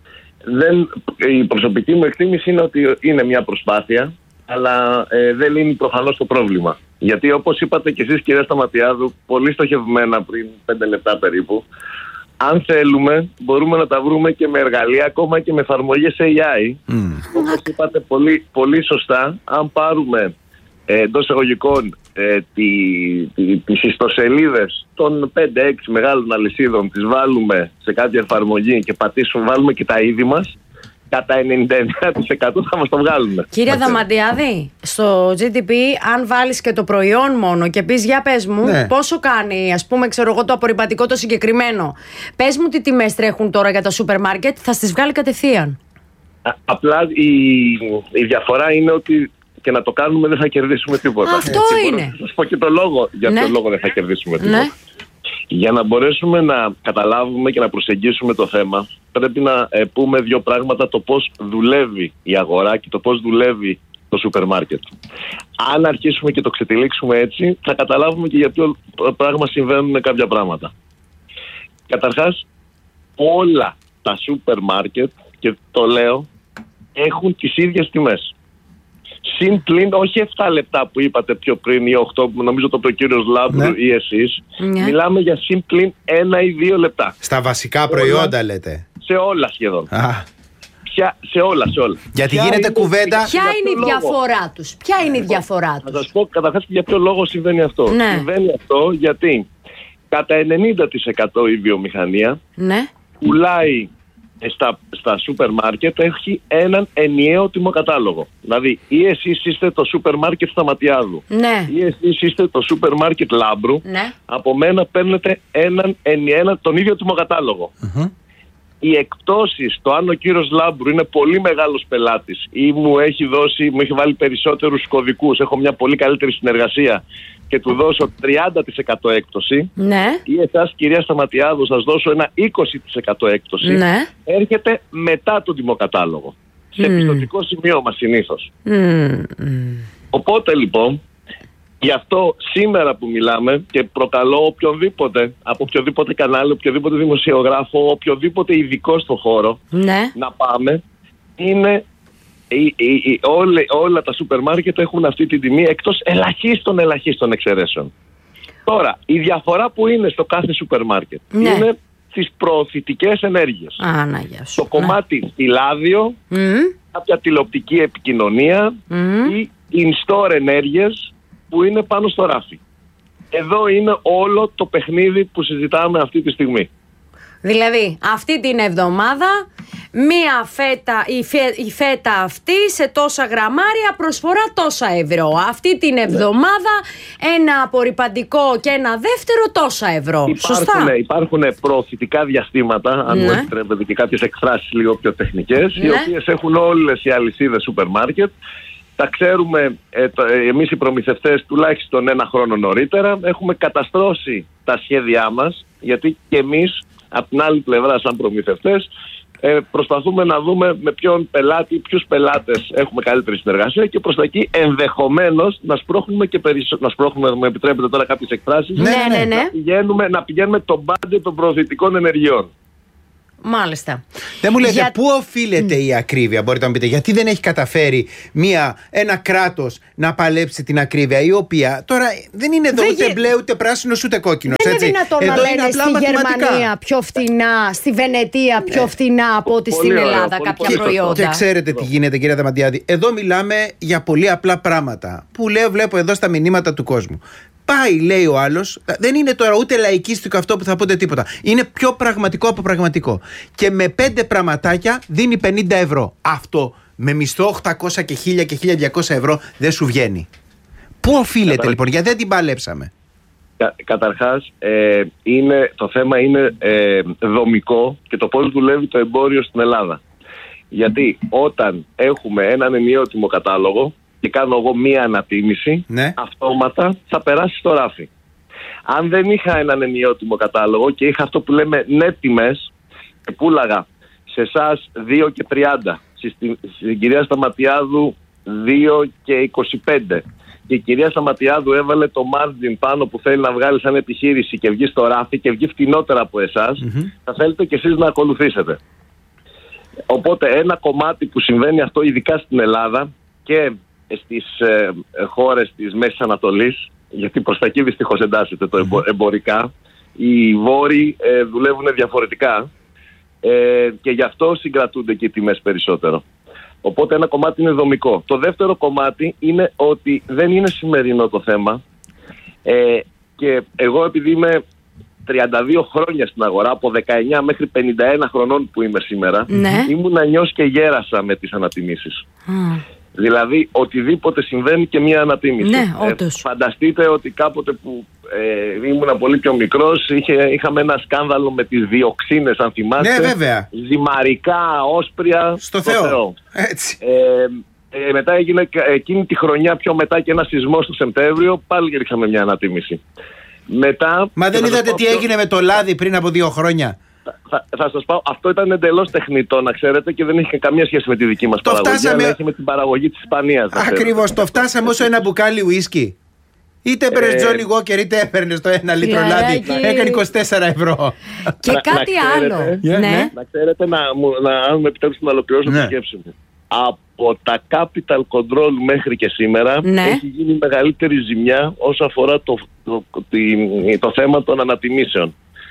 Δεν, η προσωπική μου εκτίμηση είναι ότι είναι μια προσπάθεια, αλλά ε, δεν λύνει προφανώς το πρόβλημα. Γιατί όπως είπατε και εσείς κυρία Σταματιάδου, πολύ στοχευμένα πριν πέντε λεπτά περίπου, αν θέλουμε μπορούμε να τα βρούμε και με εργαλεία, ακόμα και με εφαρμογές έι άι. Mm. Όπως είπατε πολύ, πολύ σωστά, αν πάρουμε ε, εντός εισαγωγικών ε, τη, τη, τις ιστοσελίδες των πέντε έξι μεγάλων αλυσίδων, τις βάλουμε σε κάποια εφαρμογή και πατήσουμε, βάλουμε και τα είδη μας, κατά ενενήντα εννέα τοις εκατό θα μας το βγάλουμε. Κύριε Αδαμαντιάδη, στο τζι ντι πι αν βάλεις και το προϊόν μόνο και πεις για πες μου ναι. πόσο κάνει, ας πούμε ξέρω εγώ το απορριπαντικό το συγκεκριμένο, πες μου τι τιμές τρέχουν τώρα για τα σούπερ μάρκετ, θα στις βγάλει κατευθείαν. Α, απλά η, η διαφορά είναι ότι και να το κάνουμε δεν θα κερδίσουμε τίποτα. Αυτό Έτσι, είναι. Θα σας πω και το λόγο για ναι. ποιο λόγο δεν θα κερδίσουμε τίποτα. Ναι. Για να μπορέσουμε να καταλάβουμε και να προσεγγίσουμε το θέμα, πρέπει να ε, πούμε δύο πράγματα, το πώς δουλεύει η αγορά και το πώς δουλεύει το σούπερ μάρκετ. Αν αρχίσουμε και το ξετυλίξουμε έτσι, θα καταλάβουμε και για ποιο πράγμα συμβαίνουν κάποια πράγματα. Καταρχάς, όλα τα σούπερ μάρκετ, και το λέω, έχουν τις ίδιες τιμές. Συν πλην, όχι επτά λεπτά που είπατε πιο πριν ή οκτώ που νομίζω το είπε ο κύριος Λάμπρου ναι. ή εσείς, ναι. μιλάμε για συν πλην ένα ή δύο λεπτά. Στα βασικά προϊόντα όλα, λέτε. Σε όλα σχεδόν. Α. Ποια, σε όλα, σε όλα. Γιατί ποια γίνεται είναι, κουβέντα. Ποια είναι η διαφορά τους? Ποια είναι η διαφορά τους? Θα σας πω καταρχάς για ποιο λόγο συμβαίνει αυτό. Ναι. Συμβαίνει αυτό γιατί κατά ενενήντα τοις εκατό η βιομηχανία ναι. πουλάει Στα, στα σούπερ μάρκετ έχει έναν ενιαίο τιμοκατάλογο. Δηλαδή ή εσείς είστε το σούπερ μάρκετ Σταματιάδου ναι. ή εσείς είστε το σούπερ μάρκετ Λάμπρου ναι. από μένα παίρνετε έναν, έναν, τον ίδιο τιμοκατάλογο. Mm-hmm. Οι εκπτώσεις, το αν ο κύριος Λάμπρου είναι πολύ μεγάλος πελάτης ή μου έχει δώσει, μου έχει βάλει περισσότερους κωδικούς, έχω μια πολύ καλύτερη συνεργασία και του δώσω τριάντα τοις εκατό έκπτωση ναι. ή εσάς κυρία Σταματιάδου σας δώσω ένα είκοσι τοις εκατό έκπτωση ναι. έρχεται μετά τον τιμοκατάλογο σε mm. πιστωτικό σημείωμα συνήθως. Mm. Οπότε λοιπόν γι' αυτό σήμερα που μιλάμε και προκαλώ οποιονδήποτε από οποιοδήποτε κανάλι, οποιοδήποτε δημοσιογράφο, οποιοδήποτε ειδικό στο χώρο ναι. να πάμε, είναι Η, η, η, όλα, όλα τα σούπερ μάρκετ έχουν αυτή την τιμή εκτός ελαχίστων ελαχίστων εξαιρέσεων. Τώρα, η διαφορά που είναι στο κάθε σούπερ μάρκετ ναι. είναι στις προωθητικές ενέργειες. Α, να, γεια σου. Το κομμάτι φυλάδιο, mm. κάποια τηλεοπτική επικοινωνία mm. ή in-store ενέργειες που είναι πάνω στο ράφι. Εδώ είναι όλο το παιχνίδι που συζητάμε αυτή τη στιγμή. Δηλαδή, αυτή την εβδομάδα μία φέτα, η, φέ, η φέτα αυτή σε τόσα γραμμάρια προσφορά τόσα ευρώ. Αυτή την εβδομάδα ένα απορριπαντικό και ένα δεύτερο τόσα ευρώ. Υπάρχουν, Σωστά. Υπάρχουν προωθητικά διαστήματα, αν ναι. μου επιτρέπετε και κάποιες εκφράσεις λίγο πιο τεχνικές, ναι. οι οποίες έχουν όλες οι αλυσίδες σούπερ μάρκετ. Τα ξέρουμε ε, το, ε, εμείς οι προμηθευτές τουλάχιστον ένα χρόνο νωρίτερα. Έχουμε καταστρώσει τα σχέδιά μας, γιατί και εμείς από την άλλη πλευρά σαν προμηθευτές ε, προσπαθούμε να δούμε με ποιον πελάτη, ποιους πελάτες έχουμε καλύτερη συνεργασία και προς τα εκεί ενδεχομένως να σπρώχνουμε και περισσότερο, να σπρώχνουμε, μου επιτρέπετε τώρα κάποιες εκφράσεις, ναι, ναι, ναι. Να, πηγαίνουμε, να πηγαίνουμε το μπάντζετ των προωθητικών ενεργειών. Μάλιστα. Δεν μου λέτε Για... πού οφείλεται mm. η ακρίβεια, μπορείτε να μου πείτε, γιατί δεν έχει καταφέρει μια, ένα κράτος να παλέψει την ακρίβεια, η οποία τώρα δεν είναι εδώ δεν ούτε γε... μπλε, ούτε πράσινο, ούτε κόκκινο. Δεν είναι δυνατόν να λένε στη μαθηματικά. Γερμανία πιο φθηνά, στη Βενετία πιο ναι. φθηνά από ότι στην πολύ Ελλάδα ωραίο, κάποια πολύ προϊόντα. Και ξέρετε τι γίνεται, κύριε Δαμαντιάδη, εδώ μιλάμε για πολύ απλά πράγματα που λέω, βλέπω εδώ στα μηνύματα του κόσμου. Πάει, λέει ο άλλος, δεν είναι τώρα ούτε λαϊκίστικο αυτό που θα πείτε τίποτα. Είναι πιο πραγματικό από πραγματικό. Και με πέντε πραγματάκια δίνει πενήντα ευρώ. Αυτό με μισθό οκτακόσια και χίλια και χίλια διακόσια ευρώ δεν σου βγαίνει. Πού οφείλεται Καταρ... λοιπόν, γιατί δεν την παλέψαμε? Κα, καταρχάς, ε, είναι, το θέμα είναι ε, δομικό και το πώς δουλεύει το εμπόριο στην Ελλάδα. Γιατί όταν έχουμε έναν ενιαίο κατάλογο και κάνω εγώ μία ανατίμηση, ναι. αυτόματα θα περάσει στο ράφι. Αν δεν είχα έναν ενιότιμο κατάλογο και είχα αυτό που λέμε net τιμές και πούλαγα σε εσάς δύο και τριάντα, στην, στην κυρία Σταματιάδου δύο και είκοσι πέντε και η κυρία Σταματιάδου έβαλε το margin πάνω που θέλει να βγάλει σαν επιχείρηση και βγει στο ράφι και βγει φτηνότερα από εσάς, mm-hmm. θα θέλετε κι εσείς να ακολουθήσετε. Οπότε ένα κομμάτι που συμβαίνει αυτό ειδικά στην Ελλάδα και στις ε, χώρες της Μέσης Ανατολής, γιατί προς τα εκεί δυστυχώς εντάσσεται το εμπο, εμπορικά, οι βόρειοι ε, δουλεύουν διαφορετικά ε, και γι' αυτό συγκρατούνται και οι τιμές περισσότερο. Οπότε ένα κομμάτι είναι δομικό. Το δεύτερο κομμάτι είναι ότι δεν είναι σημερινό το θέμα ε, και εγώ επειδή είμαι τριάντα δύο χρόνια στην αγορά, από δεκαεννιά μέχρι πενήντα ένα χρονών που είμαι σήμερα, ναι. ήμουν νιός και γέρασα με τις ανατιμήσεις. Mm. Δηλαδή, οτιδήποτε συμβαίνει και μία ανατίμηση. Ναι, όντως. Ε, φανταστείτε ότι κάποτε που ε, ήμουν πολύ πιο μικρός, είχε, είχαμε ένα σκάνδαλο με τις διοξίνες, αν θυμάστε. Ναι, βέβαια. Ζυμαρικά, όσπρια. Στο Θεό. Θεό. Έτσι. Ε, ε, μετά έγινε εκείνη τη χρονιά πιο μετά και ένα σεισμό στο Σεπτέμβριο, πάλι ρίξαμε μια ανατίμηση. Μετά, Μα δεν είδατε τι έγινε με το λάδι πριν από δύο χρόνια? Θα, θα σας πω, αυτό ήταν εντελώς τεχνητό, να ξέρετε, και δεν είχε καμία σχέση με τη δική μας το παραγωγή, φτάσαμε... αλλά είχε με την παραγωγή της Ισπανίας. Ακριβώς, το φτάσαμε όσο ένα μπουκάλι ουίσκι. Είτε έπαιρνες Τζόνι Walker, είτε έπαιρνες το ένα λίτρο λάδι. Έκανε είκοσι τέσσερα ευρώ. Και να, κάτι να ξέρετε, άλλο. Yeah, ναι. Να ξέρετε, να, να, αν με επιτρέψετε να ολοκληρώσω ναι. τη σκέψη μου. Από τα capital control μέχρι και σήμερα ναι. έχει γίνει μεγαλύτερη ζημιά όσο αφορά το, το, το, το, το θέμα των ανατιμήσεων.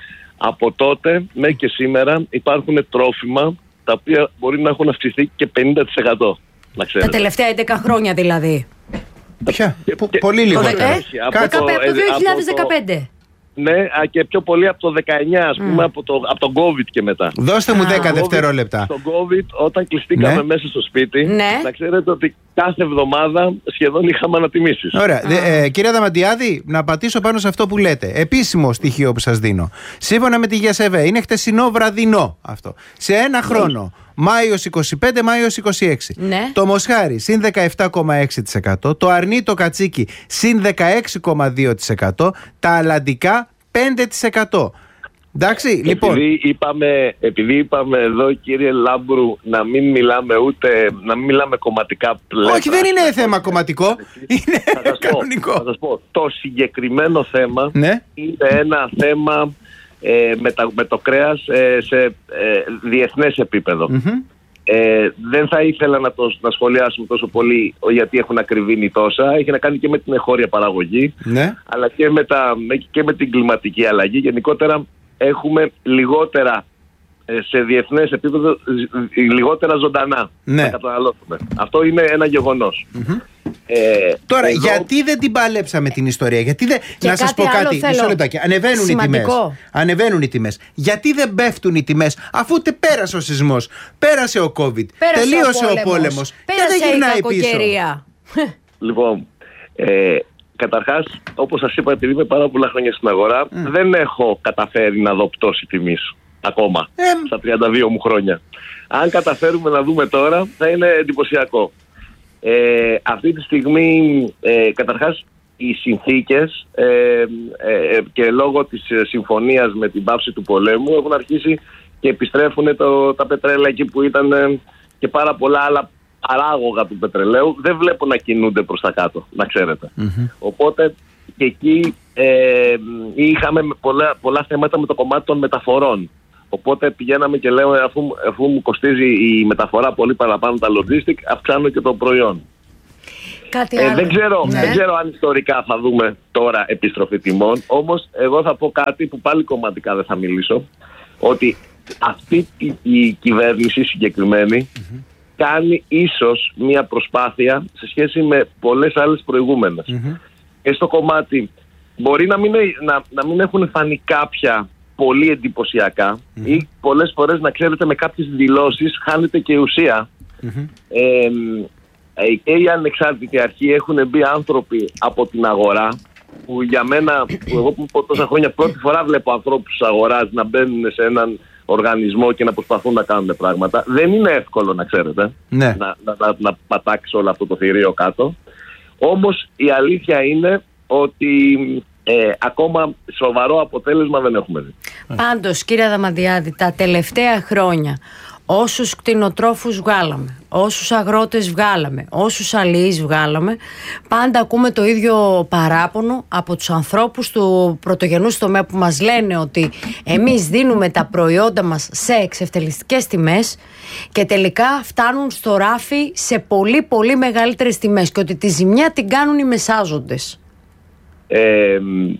Από τότε μέχρι και σήμερα υπάρχουν τρόφιμα τα οποία μπορεί να έχουν αυξηθεί και πενήντα τοις εκατό. Να τα τελευταία έντεκα χρόνια δηλαδή. Ποια, πολύ λίγο. Ε, από το δύο χιλιάδες δεκαπέντε. Ναι, και πιο πολύ από το δεκαεννιά, ας πούμε, mm. από, το, από τον COVID και μετά. Δώστε μου δέκα δευτερόλεπτα. Στον COVID, όταν κλειστήκαμε ναι. μέσα στο σπίτι, ναι. να ξέρετε ότι κάθε εβδομάδα σχεδόν είχαμε ανατιμήσεις. Ωραία. Ah. Ε, κυρία Δαμαντιάδη, να πατήσω πάνω σε αυτό που λέτε. Επίσημο στοιχείο που σας δίνω. Σύμφωνα με τη ΓΕΣΕΒΕ, είναι χτεσινό βραδινό αυτό. Σε ένα χρόνο, Μάιος είκοσι πέντε, Μάιος είκοσι έξι. Ναι. Το Μοσχάρι συν δεκαεπτά κόμμα έξι τοις εκατό. Το Αρνί το Κατσίκι συν δεκαέξι κόμμα δύο τοις εκατό. Τα Αλλαντικά πέντε τοις εκατό. Εντάξει, επειδή λοιπόν. Είπαμε, επειδή είπαμε εδώ, κύριε Λάμπρου, να μην μιλάμε ούτε, να μην μιλάμε κομματικά πλέον. Όχι, δεν είναι θέμα κομματικό. Είναι κανονικό. Θα σας πω, το συγκεκριμένο θέμα ναι. είναι ένα θέμα ε, με, τα, με το κρέας ε, σε ε, διεθνές επίπεδο. Mm-hmm. Ε, δεν θα ήθελα να, το, να σχολιάσουμε τόσο πολύ γιατί έχουν ακριβήνει τόσα. Έχει να κάνει και με την εγχώρια παραγωγή, ναι. αλλά και με, τα, και με την κλιματική αλλαγή. Γενικότερα έχουμε λιγότερα ε, σε διεθνές επίπεδο λιγότερα ζωντανά ναι. να καταναλώσουμε. Αυτό είναι ένα γεγονός. Mm-hmm. Ε, Τώρα, εδώ... γιατί δεν την παλέψαμε την ιστορία, γιατί δεν. Και να σας πω κάτι, μισό λεπτάκι. Ανεβαίνουν οι τιμές. Ανεβαίνουν οι τιμές. Γιατί δεν πέφτουν οι τιμές, αφού τε πέρασε ο σεισμός, πέρασε ο COVID, πέρασε τελείωσε ο πόλεμος, ο πόλεμος και δεν γυρνάει πίσω. Λοιπόν, ε, καταρχάς, όπως σας είπα, επειδή είμαι πάρα πολλά χρόνια στην αγορά, mm. δεν έχω καταφέρει να δω πτώση τιμής ακόμα ε. στα τριάντα δύο μου χρόνια. Αν καταφέρουμε να δούμε τώρα, θα είναι εντυπωσιακό. Ε, αυτή τη στιγμή, ε, καταρχάς, οι συνθήκες ε, ε, και λόγω της συμφωνίας με την πάυση του πολέμου έχουν αρχίσει και επιστρέφουν το, τα πετρέλαια εκεί που ήταν ε, και πάρα πολλά άλλα παράγωγα του πετρελαίου. Δεν βλέπω να κινούνται προς τα κάτω, να ξέρετε. Mm-hmm. Οπότε και εκεί ε, είχαμε πολλά, πολλά θέματα με το κομμάτι των μεταφορών. Οπότε πηγαίναμε και λέω, αφού, αφού μου κοστίζει η μεταφορά πολύ παραπάνω τα logistic, αυξάνω και το προϊόν. Κάτι ε, άλλο. Δεν ξέρω, ναι. δεν ξέρω αν ιστορικά θα δούμε τώρα επιστροφή τιμών, όμως εγώ θα πω κάτι που πάλι κομματικά δεν θα μιλήσω, ότι αυτή η, η κυβέρνηση συγκεκριμένη mm-hmm. κάνει ίσως μια προσπάθεια σε σχέση με πολλές άλλες προηγούμενες. Mm-hmm. Και στο κομμάτι μπορεί να μην, να, να μην έχουν φανεί κάποια πολύ εντυπωσιακά mm-hmm. ή πολλές φορές, να ξέρετε, με κάποιες δηλώσεις χάνεται και η ουσία. Mm-hmm. Ε, ε, και οι ανεξάρτητοι αρχή έχουν μπει άνθρωποι από την αγορά που για μένα, που εγώ που πω τόσα χρόνια πρώτη φορά βλέπω ανθρώπους της αγοράς να μπαίνουν σε έναν οργανισμό και να προσπαθούν να κάνουν πράγματα. Δεν είναι εύκολο, να ξέρετε, ναι. να, να, να, να πατάξει όλο αυτό το θηρίο κάτω. Όμως η αλήθεια είναι ότι ε, ακόμα σοβαρό αποτέλεσμα δεν έχουμε δει. Πάντως, κύριε Δαμαντιάδη, τα τελευταία χρόνια όσους κτηνοτρόφους βγάλαμε, όσους αγρότες βγάλαμε, όσους αλληλείς βγάλαμε, πάντα ακούμε το ίδιο παράπονο από τους ανθρώπους του πρωτογενούς τομέα που μας λένε ότι εμείς δίνουμε τα προϊόντα μας σε εξευτελιστικές τιμές και τελικά φτάνουν στο ράφι σε πολύ πολύ μεγαλύτερες τιμές και ότι τη ζημιά την κάνουν οι μεσάζοντες. Ε,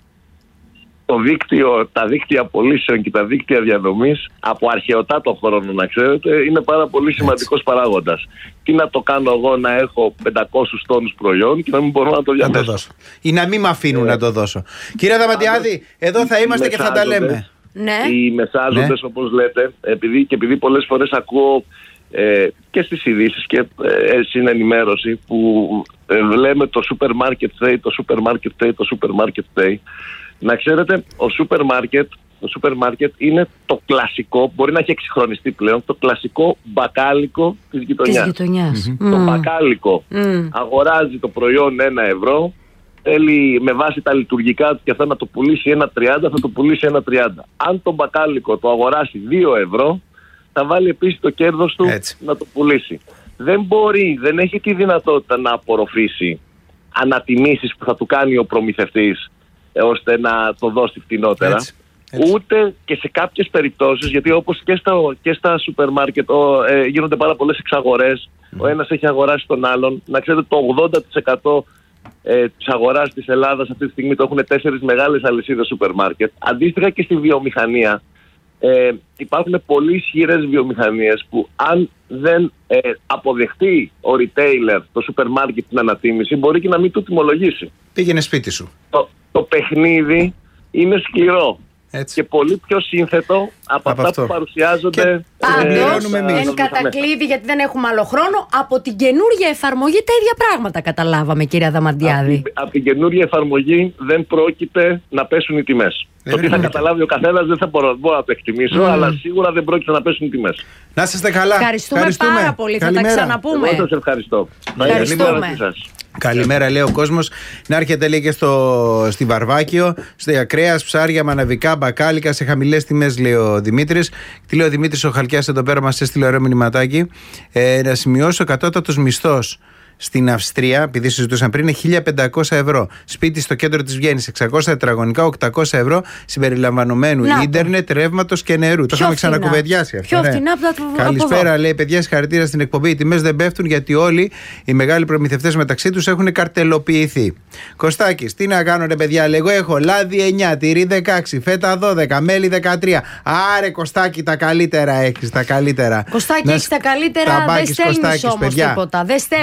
το δίκτυο, τα δίκτυα πωλήσεων και τα δίκτυα διαδομής από αρχαιοτάτο χρόνο, να ξέρετε, είναι πάρα πολύ σημαντικός παράγοντας. Τι να το κάνω εγώ να έχω πεντακόσιους τόνους προϊόν και να μην μπορώ να το διαθέσω. Να το δώσω. Ή να μην με αφήνουν ε. να το δώσω. Κύριε Δαμαντιάδη, εδώ θα είμαστε και θα τα λέμε. Ναι. Οι μεσάζοντες, ναι. όπως λέτε, επειδή, και επειδή πολλές φορές ακούω ε, και στις ειδήσεις και ε, στην ενημέρωση που ε, λέμε το σούπερ μάρκετ day, το σούπερ μάρκετ day, το σούπερ μάρκετ day. Να ξέρετε, ο σούπερ μάρκετ, το σούπερ μάρκετ είναι το κλασικό, μπορεί να έχει εξυγχρονιστεί πλέον, το κλασικό μπακάλικο της γειτονιάς. Της γειτονιάς. Mm-hmm. Το μπακάλικο mm. αγοράζει το προϊόν ένα ευρώ, θέλει με βάση τα λειτουργικά του και αυτά να το πουλήσει ένα τριάντα, θα το πουλήσει ένα τριάντα. Αν το μπακάλικο το αγοράσει δύο ευρώ, θα βάλει επίσης το κέρδος του έτσι. Να το πουλήσει. Δεν μπορεί, δεν έχει τη δυνατότητα να απορροφήσει ανατιμήσεις που θα του κάνει ο προμηθευτής ώστε να το δώσει φτηνότερα. Έτσι, έτσι. Ούτε και σε κάποιες περιπτώσεις, γιατί όπως και στα, και στα σούπερ μάρκετ ε, γίνονται πάρα πολλές εξαγορές, mm. ο ένας έχει αγοράσει τον άλλον. Να ξέρετε, το ογδόντα τοις εκατό ε, της αγοράς της Ελλάδας αυτή τη στιγμή το έχουν τέσσερις μεγάλες αλυσίδες σούπερ μάρκετ. Αντίστοιχα και στη βιομηχανία ε, υπάρχουν πολύ ισχυρές βιομηχανίες που αν δεν ε, αποδεχτεί ο retailer το σούπερ μάρκετ την ανατίμηση, μπορεί και να μην του τιμολογήσει. Πήγαινε σπίτι σου. Το, το παιχνίδι είναι σκληρό. Έτσι. Και πολύ πιο σύνθετο από, από αυτά αυτό. Που παρουσιάζονται. Πάντως, ε, εν κατακλείδη, γιατί δεν έχουμε άλλο χρόνο, από την καινούργια εφαρμογή τα ίδια πράγματα καταλάβαμε, κύριε Δαμαντιάδη. Από, από την καινούργια εφαρμογή δεν πρόκειται να πέσουν οι τιμές. Ε, το τι θα καταλάβει ο καθένας δεν θα μπορώ, μπορώ να το εκτιμήσω, mm. αλλά σίγουρα δεν πρόκειται να πέσουν οι τιμές. Να είστε καλά. Ευχαριστούμε, Ευχαριστούμε. πάρα πολύ. Καλημέρα. Θα τα ξαναπούμε. Εγώ σας ευχαριστώ. Ευχαριστούμε. Καλημέρα, λέει ο κόσμος. Να έρχεται, λέει, και στο, στη Βαρβάκιο, στα κρέας, ψάρια, μαναβικά, μπακάλικα σε χαμηλές τιμές, λέει ο Δημήτρης. Τι λέει ο Δημήτρης ο Χαλκιάς εδώ πέρα, μας έστειλε ωραίο μηνυματάκι. Ε, να σημειώσω, ο κατώτατος μισθός στην Αυστρία, επειδή συζητούσαν πριν, είναι χίλια πεντακόσια ευρώ. Σπίτι στο κέντρο της Βιέννης, εξακόσια τετραγωνικά, οκτακόσια ευρώ, συμπεριλαμβανομένου ίντερνετ, ρεύματος και νερού. Το είχαμε ξανακουβεντιάσει αυτό. Πιο φθηνά από τα Καλησπέρα, λέει, παιδιά, συγχαρητήρια στην εκπομπή. Οι τιμές δεν πέφτουν γιατί όλοι οι μεγάλοι προμηθευτές μεταξύ τους έχουν καρτελοποιηθεί. Κωστάκης, τι να κάνω, ρε παιδιά, λέει, εγώ έχω λάδι εννιά, τυρί δεκαέξι, φέτα δώδεκα, μέλι δεκατρία. Άρε, Κωστάκη, τα καλύτερα έχεις, τα καλύτερα. Κωστάκη, έχεις τα καλύτερα, δεν στέλνεις όμως τίποτα. Δεν στέλνεις.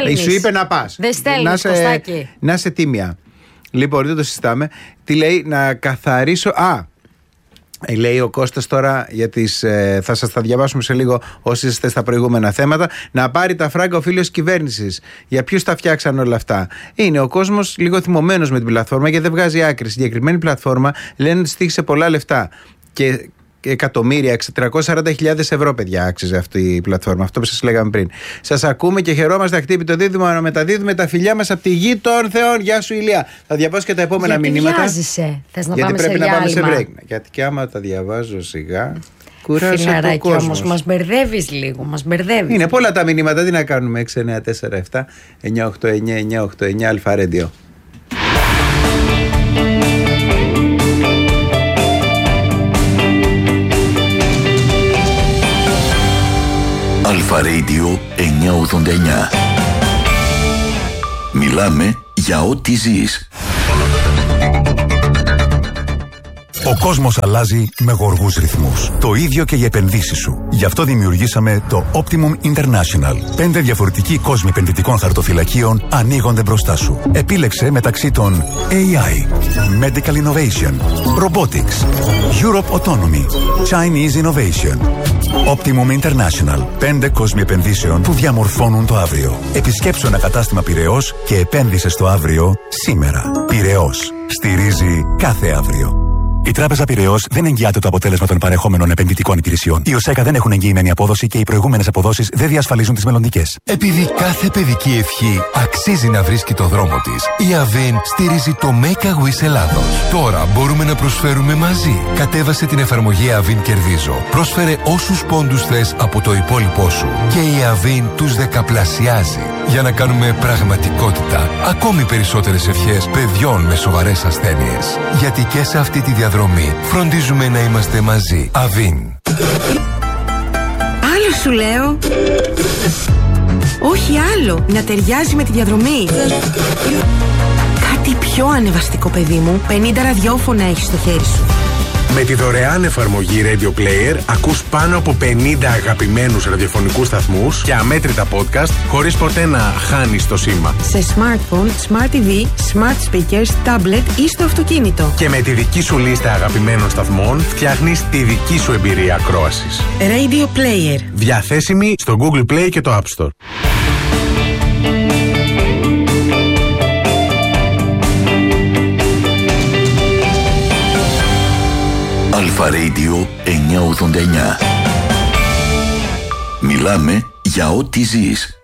είπε να πας. Δεν στέλνεις, να σε, Κωστάκη. να είσαι τίμια. Λοιπόν, δεν το συζητάμε. Τι λέει, να καθαρίσω. Α, λέει ο Κώστας τώρα, για τις, ε, θα σας τα διαβάσουμε σε λίγο όσοι είστε στα προηγούμενα θέματα. Να πάρει τα φράγκα ο φίλος κυβέρνησης. Για ποιους τα φτιάξαν όλα αυτά? Είναι ο κόσμος λίγο θυμωμένος με την πλατφόρμα και δεν βγάζει άκρη. Συγκεκριμένη πλατφόρμα λένε ότι στήχησε πολλά λεφτά. Και εκατομμύρια, τριακόσιες σαράντα χιλιάδες ευρώ, παιδιά, άξιζε αυτή η πλατφόρμα. Αυτό που σας λέγαμε πριν. Σας ακούμε και χαιρόμαστε. Χτύπη δίδυμο να μεταδίδουμε τα φιλιά μας από τη γη των Θεών. Γεια σου, Ηλία. Θα διαβάσω και τα επόμενα Γιατί μηνύματα. βιάζεσαι. Θες να Γιατί πάμε πρέπει σε να πάμε σε διάλειμμα. break. Γιατί και άμα τα διαβάζω σιγά, κουράζει ο Φιλαράκι, κόσμος. όμως μας μπερδεύεις λίγο. Μας μπερδεύεις. Είναι πολλά τα μηνύματα. Τι να κάνουμε? έξι εννιά τέσσερα επτά εννιά οκτώ εννιά εννιά οκτώ εννιά Αλφα Radio. Αλφα Radio εννιακόσια ογδόντα εννιά. Μιλάμε για ό,τι ζεις. Ο κόσμος αλλάζει με γοργούς ρυθμούς. Το ίδιο και οι επενδύσεις σου. Γι' αυτό δημιουργήσαμε το Optimum International. Πέντε διαφορετικοί κόσμοι επενδυτικών χαρτοφυλακίων ανοίγονται μπροστά σου. Επίλεξε μεταξύ των έι άι, Medical Innovation, Robotics, Europe Autonomy, Chinese Innovation. Optimum International. Πέντε κόσμοι επενδύσεων που διαμορφώνουν το αύριο. Επισκέψου ένα κατάστημα Πειραιώς και επένδυσε στο αύριο σήμερα. Πειραιώς. Στηρίζει κάθε αύριο. Η Τράπεζα Πειραιώς δεν εγγυάται το αποτέλεσμα των παρεχόμενων επενδυτικών υπηρεσιών. Οι ΟΣΕΚΑ δεν έχουν εγγυημένη απόδοση και οι προηγούμενες αποδόσεις δεν διασφαλίζουν τις μελλοντικές. Επειδή κάθε παιδική ευχή αξίζει να βρίσκει το δρόμο της, η Αβίν στηρίζει το Make a Wish Ελλάδος. Τώρα μπορούμε να προσφέρουμε μαζί. Κατέβασε την εφαρμογή Αβίν Κερδίζω. Πρόσφερε όσους πόντους θες από το υπόλοιπό σου και η Αβίν τους δεκαπλασιάζει. Για να κάνουμε πραγματικότητα ακόμη περισσότερες ευχές παιδιών με σοβαρές ασθένειες. Γιατί και σε αυτή τη διαδρομή φροντίζουμε να είμαστε μαζί. Αβίν. Άλλο σου λέω. Όχι άλλο. Να ταιριάζει με τη διαδρομή. Κάτι πιο ανεβαστικό, παιδί μου. πενήντα ραδιόφωνα έχεις στο χέρι σου. Με τη δωρεάν εφαρμογή Radio Player ακούς πάνω από πενήντα αγαπημένους ραδιοφωνικούς σταθμούς και αμέτρητα podcast χωρίς ποτέ να χάνεις το σήμα. Σε smartphone, smart τι βι, smart speakers, tablet ή στο αυτοκίνητο. Και με τη δική σου λίστα αγαπημένων σταθμών φτιάχνεις τη δική σου εμπειρία ακρόασης. Radio Player. Διαθέσιμη στο Google Play και το App Store. Αλφα Radio εννιακόσια ογδόντα εννιά. Μιλάμε για ό,τι ζεις.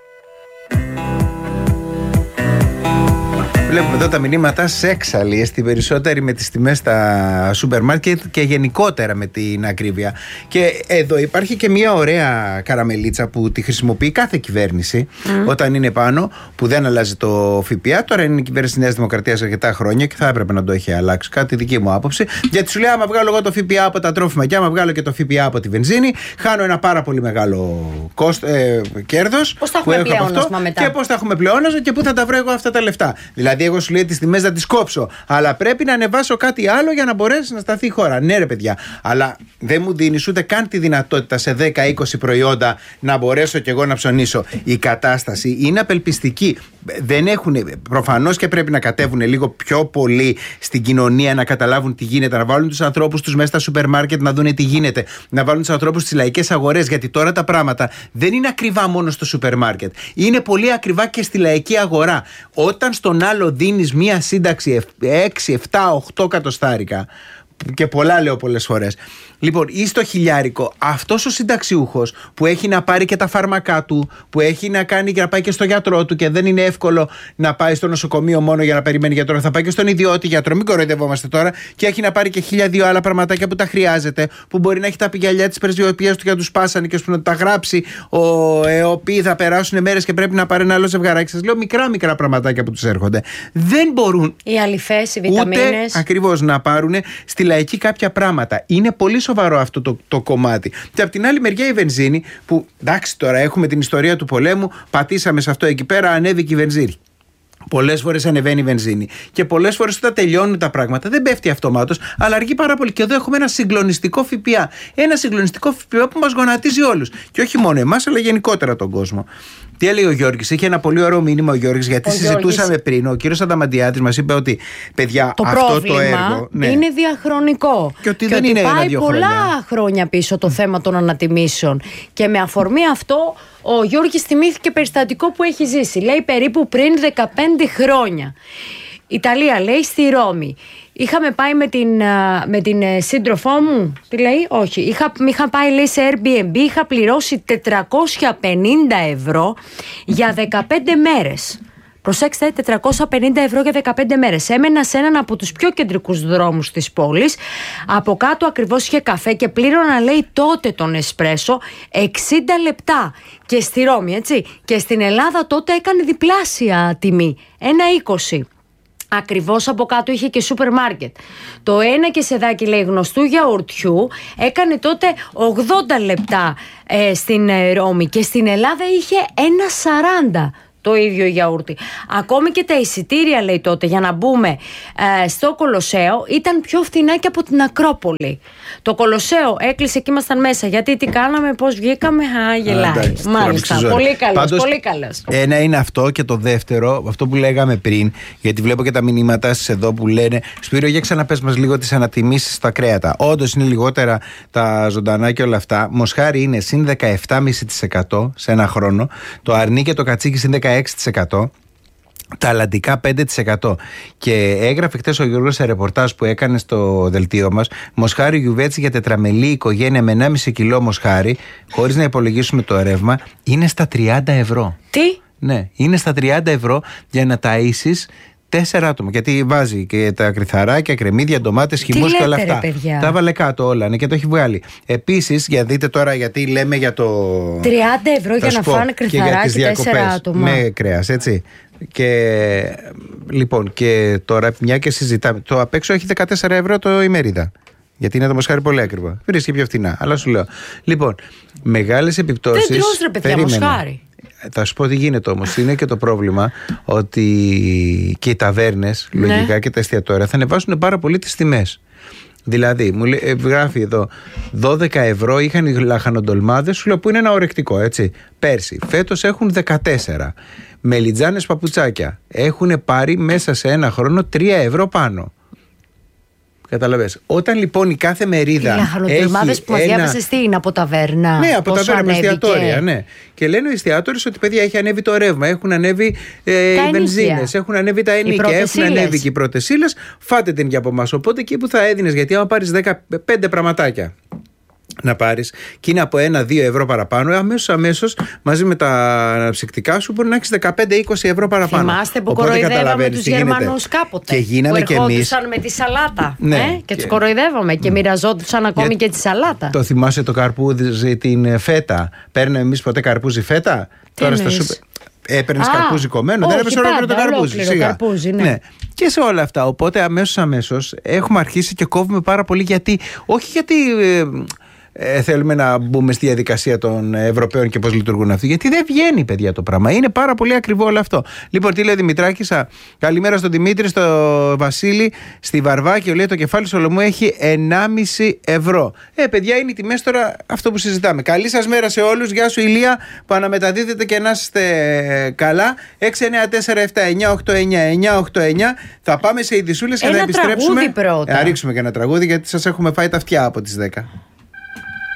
Βλέπουμε εδώ τα μηνύματα σεξαλίε, στην περισσότερη με τις τιμές στα σούπερ μάρκετ και γενικότερα με την ακρίβεια. Και εδώ υπάρχει και μια ωραία καραμελίτσα που τη χρησιμοποιεί κάθε κυβέρνηση mm. όταν είναι πάνω, που δεν αλλάζει το ΦΠΑ. Τώρα είναι η κυβέρνηση της Νέας Δημοκρατίας αρκετά χρόνια και θα έπρεπε να το έχει αλλάξει, κάτι δική μου άποψη. Γιατί σου λέει, άμα βγάλω εγώ το ΦΠΑ από τα τρόφιμα και άμα βγάλω και το ΦΠΑ από τη βενζίνη, χάνω ένα πάρα πολύ μεγάλο κόστ, ε, κέρδος. Πώς θα έχουμε πλεόνασμα μετά? Και πώς θα έχουμε πλεόνασμα και πού θα τα βρω εγώ αυτά τα λεφτά. Δηλαδή, εγώ σου λέει τις τιμές να τις κόψω, αλλά πρέπει να ανεβάσω κάτι άλλο για να μπορέσει να σταθεί η χώρα. Ναι, ρε παιδιά, αλλά δεν μου δίνεις ούτε καν τη δυνατότητα σε δέκα είκοσι προϊόντα να μπορέσω κι εγώ να ψωνίσω. Η κατάσταση είναι απελπιστική. Δεν έχουν, προφανώς και πρέπει να κατέβουν λίγο πιο πολύ στην κοινωνία, να καταλάβουν τι γίνεται, να βάλουν τους ανθρώπους τους μέσα στα σούπερ μάρκετ να δουν τι γίνεται, να βάλουν τους ανθρώπους στις λαϊκές αγορές. Γιατί τώρα τα πράγματα δεν είναι ακριβά μόνο στο σούπερ μάρκετ. Είναι πολύ ακριβά και στη λαϊκή αγορά. Όταν στον άλλο δίνεις μία σύνταξη έξι, επτά, οκτώ κατοστάρικα, και πολλά λέω πολλές φορές. Λοιπόν, ή στο χιλιάρικο, αυτός ο συνταξιούχος που έχει να πάρει και τα φάρμακά του, που έχει να κάνει και να πάει και στο γιατρό του και δεν είναι εύκολο να πάει στο νοσοκομείο μόνο για να περιμένει γιατρό, θα πάει και στον ιδιώτη γιατρό, μην κοροϊδευόμαστε τώρα, και έχει να πάρει και χίλια δύο άλλα πραγματάκια που τα χρειάζεται, που μπορεί να έχει τα πηγαλιά της πρεσβειοποίησης του για τους πάσανικες που να τα γράψει, ο ΕΟΠΗ, θα περάσουν μέρες και πρέπει να πάρει ένα άλλο ζευγαράκι. Σας λέω μικρά μικρά πραγματάκια που τους έρχονται. Δεν μπορούν οι αλυφές, οι βιταμίνες, ακριβώς να πάρουν στη λαϊκή κάποια πράγματα. Είναι πολύ σοβαρό αυτό το, το κομμάτι. Και από την άλλη μεριά η βενζίνη, που εντάξει τώρα έχουμε την ιστορία του πολέμου, πατήσαμε σε αυτό εκεί πέρα, ανέβηκε η βενζίνη. Πολλές φορές ανεβαίνει η βενζίνη. Και πολλές φορές όταν τελειώνουν τα πράγματα δεν πέφτει αυτομάτως, αλλά αργεί πάρα πολύ. Και εδώ έχουμε ένα συγκλονιστικό ΦΠΑ. Ένα συγκλονιστικό ΦΠΑ που μας γονατίζει όλους. Και όχι μόνο εμάς, αλλά γενικότερα τον κόσμο. Τι έλεγε ο Γιώργης? Είχε ένα πολύ ωραίο μήνυμα ο Γιώργης, γιατί ο συζητούσαμε Γιώργης... πριν. Ο κύριος Ανταμαντιάδης μας είπε ότι, παιδιά, το αυτό το έργο. Ναι. Είναι διαχρονικό. Και ότι και δεν ότι είναι πάει ένα-δύο πολλά χρόνια. χρόνια πίσω το θέμα των ανατιμήσεων. Και με αφορμή αυτό, ο Γιώργης θυμήθηκε περιστατικό που έχει ζήσει. Λέει περίπου πριν δεκαπέντε χρόνια. Ιταλία, λέει, στη Ρώμη. Είχαμε πάει με την, με την σύντροφό μου. Τι λέει? Όχι. Είχα, είχα πάει, λέει, σε Airbnb. Είχα πληρώσει τετρακόσια πενήντα ευρώ για δεκαπέντε μέρες. Προσέξτε, τετρακόσια πενήντα ευρώ για δεκαπέντε μέρες. Έμενα σε έναν από τους πιο κεντρικούς δρόμους της πόλης. Από κάτω ακριβώς είχε καφέ και πλήρωνα, λέει, τότε τον εσπρέσο εξήντα λεπτά. Και στη Ρώμη, έτσι. Και στην Ελλάδα τότε έκανε διπλάσια τιμή. ένα είκοσι. Ακριβώς από κάτω είχε και σούπερ μάρκετ. Το ένα κεσεδάκι, λέει, γνωστού γιαουρτιού έκανε τότε ογδόντα λεπτά ε, στην ε, Ρώμη, και στην Ελλάδα είχε ένα σαράντα το ίδιο γιαούρτι. Ακόμη και τα εισιτήρια, λέει, τότε για να μπούμε ε, στο Κολοσσέο ήταν πιο φθηνά και από την Ακρόπολη. Το Κολοσσέο έκλεισε και ήμασταν μέσα. Γιατί τι κάναμε, πώς βγήκαμε? Α, γελάει. Μάλιστα. Πολύ καλός, πολύ καλός. Ένα είναι αυτό, και το δεύτερο, αυτό που λέγαμε πριν, γιατί βλέπω και τα μηνύματα σας εδώ που λένε, Σπύρο, για ξαναπες μας λίγο τις ανατιμήσεις στα κρέατα. Όντως είναι λιγότερα τα ζωντανά και όλα αυτά. Μοσχάρι είναι συν δεκαεπτά κόμμα πέντε τοις εκατό σε ένα χρόνο. Το αρνί και το κατσίκι συν δεκαέξι τοις εκατό. Τα αλλαντικά πέντε τοις εκατό. Και έγραφε χτες ο Γιώργος σε ρεπορτάζ που έκανε στο δελτίο μας, μοσχάρι γιουβέτσι για τετραμελή οικογένεια με ενάμιση κιλό μοσχάρι, χωρίς να υπολογίσουμε το ρεύμα, είναι στα τριάντα ευρώ. Τι? Ναι, είναι στα τριάντα ευρώ για να ταΐσεις τέσσερα άτομα. Γιατί βάζει και τα κρυθαράκια, κρεμμύδια, ντομάτες, χυμός και όλα αυτά. Παιδιά. Τα έβαλε κάτω όλα, ναι, και το έχει βγάλει. Επίσης, για δείτε τώρα, γιατί λέμε για το. τριάντα ευρώ για να φάνε κρυθαράκι τέσσερα άτομα. Με κρέας, έτσι. Και λοιπόν, και τώρα μια και συζητάμε. Το απ' έξω έχει δεκατέσσερα ευρώ το ημερίδα. Γιατί είναι το μοσχάρι πολύ ακριβό. Βρίσκει πιο φθηνά. Αλλά σου λέω. Λοιπόν, μεγάλες επιπτώσεις. Δεν τρως, ρε παιδιά, μοσχάρι. Θα σου πω τι γίνεται όμως. Είναι και το πρόβλημα ότι και οι ταβέρνες, ναι, λογικά, και τα εστιατόρια θα ανεβάσουν πάρα πολύ τις τιμές. Δηλαδή, μου λέει, γράφει εδώ, δώδεκα ευρώ είχαν οι λαχανοντολμάδες, σου λέω, που είναι ένα ορεκτικό, έτσι. Πέρσι. Φέτος έχουν δεκατέσσερα. Μελιτζάνες παπουτσάκια έχουν πάρει μέσα σε ένα χρόνο τρία ευρώ πάνω. Καταλαβες. Όταν λοιπόν η κάθε μερίδα. Οι λαχανοντολμάδες που μας ένα... διάβασες, τι είναι, από ταβέρνα? Ναι, από ταβέρνα, από εστιατόρια. Ναι. Και λένε οι εστιατόρες ότι, παιδιά, έχει ανέβει το ρεύμα, έχουν ανέβει ε, οι βενζίνες, έχουν ανέβει τα ενίκια, έχουν ανέβει και οι πρώτες ύλες. Φάτε την και από εμάς. Οπότε εκεί που θα έδινες, γιατί άμα πάρεις δεκαπέντε πραγματάκια να πάρεις και είναι από ένα-δύο ευρώ παραπάνω, αμέσως αμέσως μαζί με τα αναψυκτικά σου μπορεί να έχεις δεκαπέντε με είκοσι ευρώ παραπάνω. Θυμάστε που κοροϊδεύαμε τους Γερμανούς κάποτε? Και γίναμε που ερχόντουσαν με τη σαλάτα. Ναι, ε? Και, και τους και... κοροϊδεύαμε και μοιραζόντουσαν ακόμη και τη σαλάτα. Το θυμάσαι το καρπούζι, την φέτα? Παίρνουμε εμείς ποτέ καρπούζι φέτα? Τι Τώρα στα σούπερ. Έπαιρνε καρπούζι κομμένο, όχι, δεν έπαιρνε ολόκληρο το καρπούζι. Σιγά. Καρπούζι, ναι. Ναι. Και σε όλα αυτά. Οπότε αμέσως αμέσως έχουμε αρχίσει και κόβουμε πάρα πολύ, γιατί, όχι γιατί ε, ε, θέλουμε να μπούμε στη διαδικασία των Ευρωπαίων και πώς λειτουργούν αυτοί, γιατί δεν βγαίνει, παιδιά, το πράγμα. Είναι πάρα πολύ ακριβό όλο αυτό. Λοιπόν, τι λέει Δημητράκης? Καλημέρα στον Δημήτρη, στο Βασίλη, στη Βαρβάκη. Λέει το κεφάλι Σολομού έχει ενάμιση ευρώ. Ε, παιδιά, είναι οι τιμές τώρα, αυτό που συζητάμε. Καλή σας μέρα σε όλους. Γεια σου, Ηλία, που αναμεταδίδετε και να είστε καλά. έξι εννιά τέσσερα επτά εννιά οκτώ εννιά εννιά οκτώ εννιά. Θα πάμε σε ειδισούλες και θα επιστρέψουμε. Ένα τραγούδι πρώτα. Ε, ρίξουμε και ένα τραγούδι, γιατί σας έχουμε φάει τα αυτιά από τις δέκα.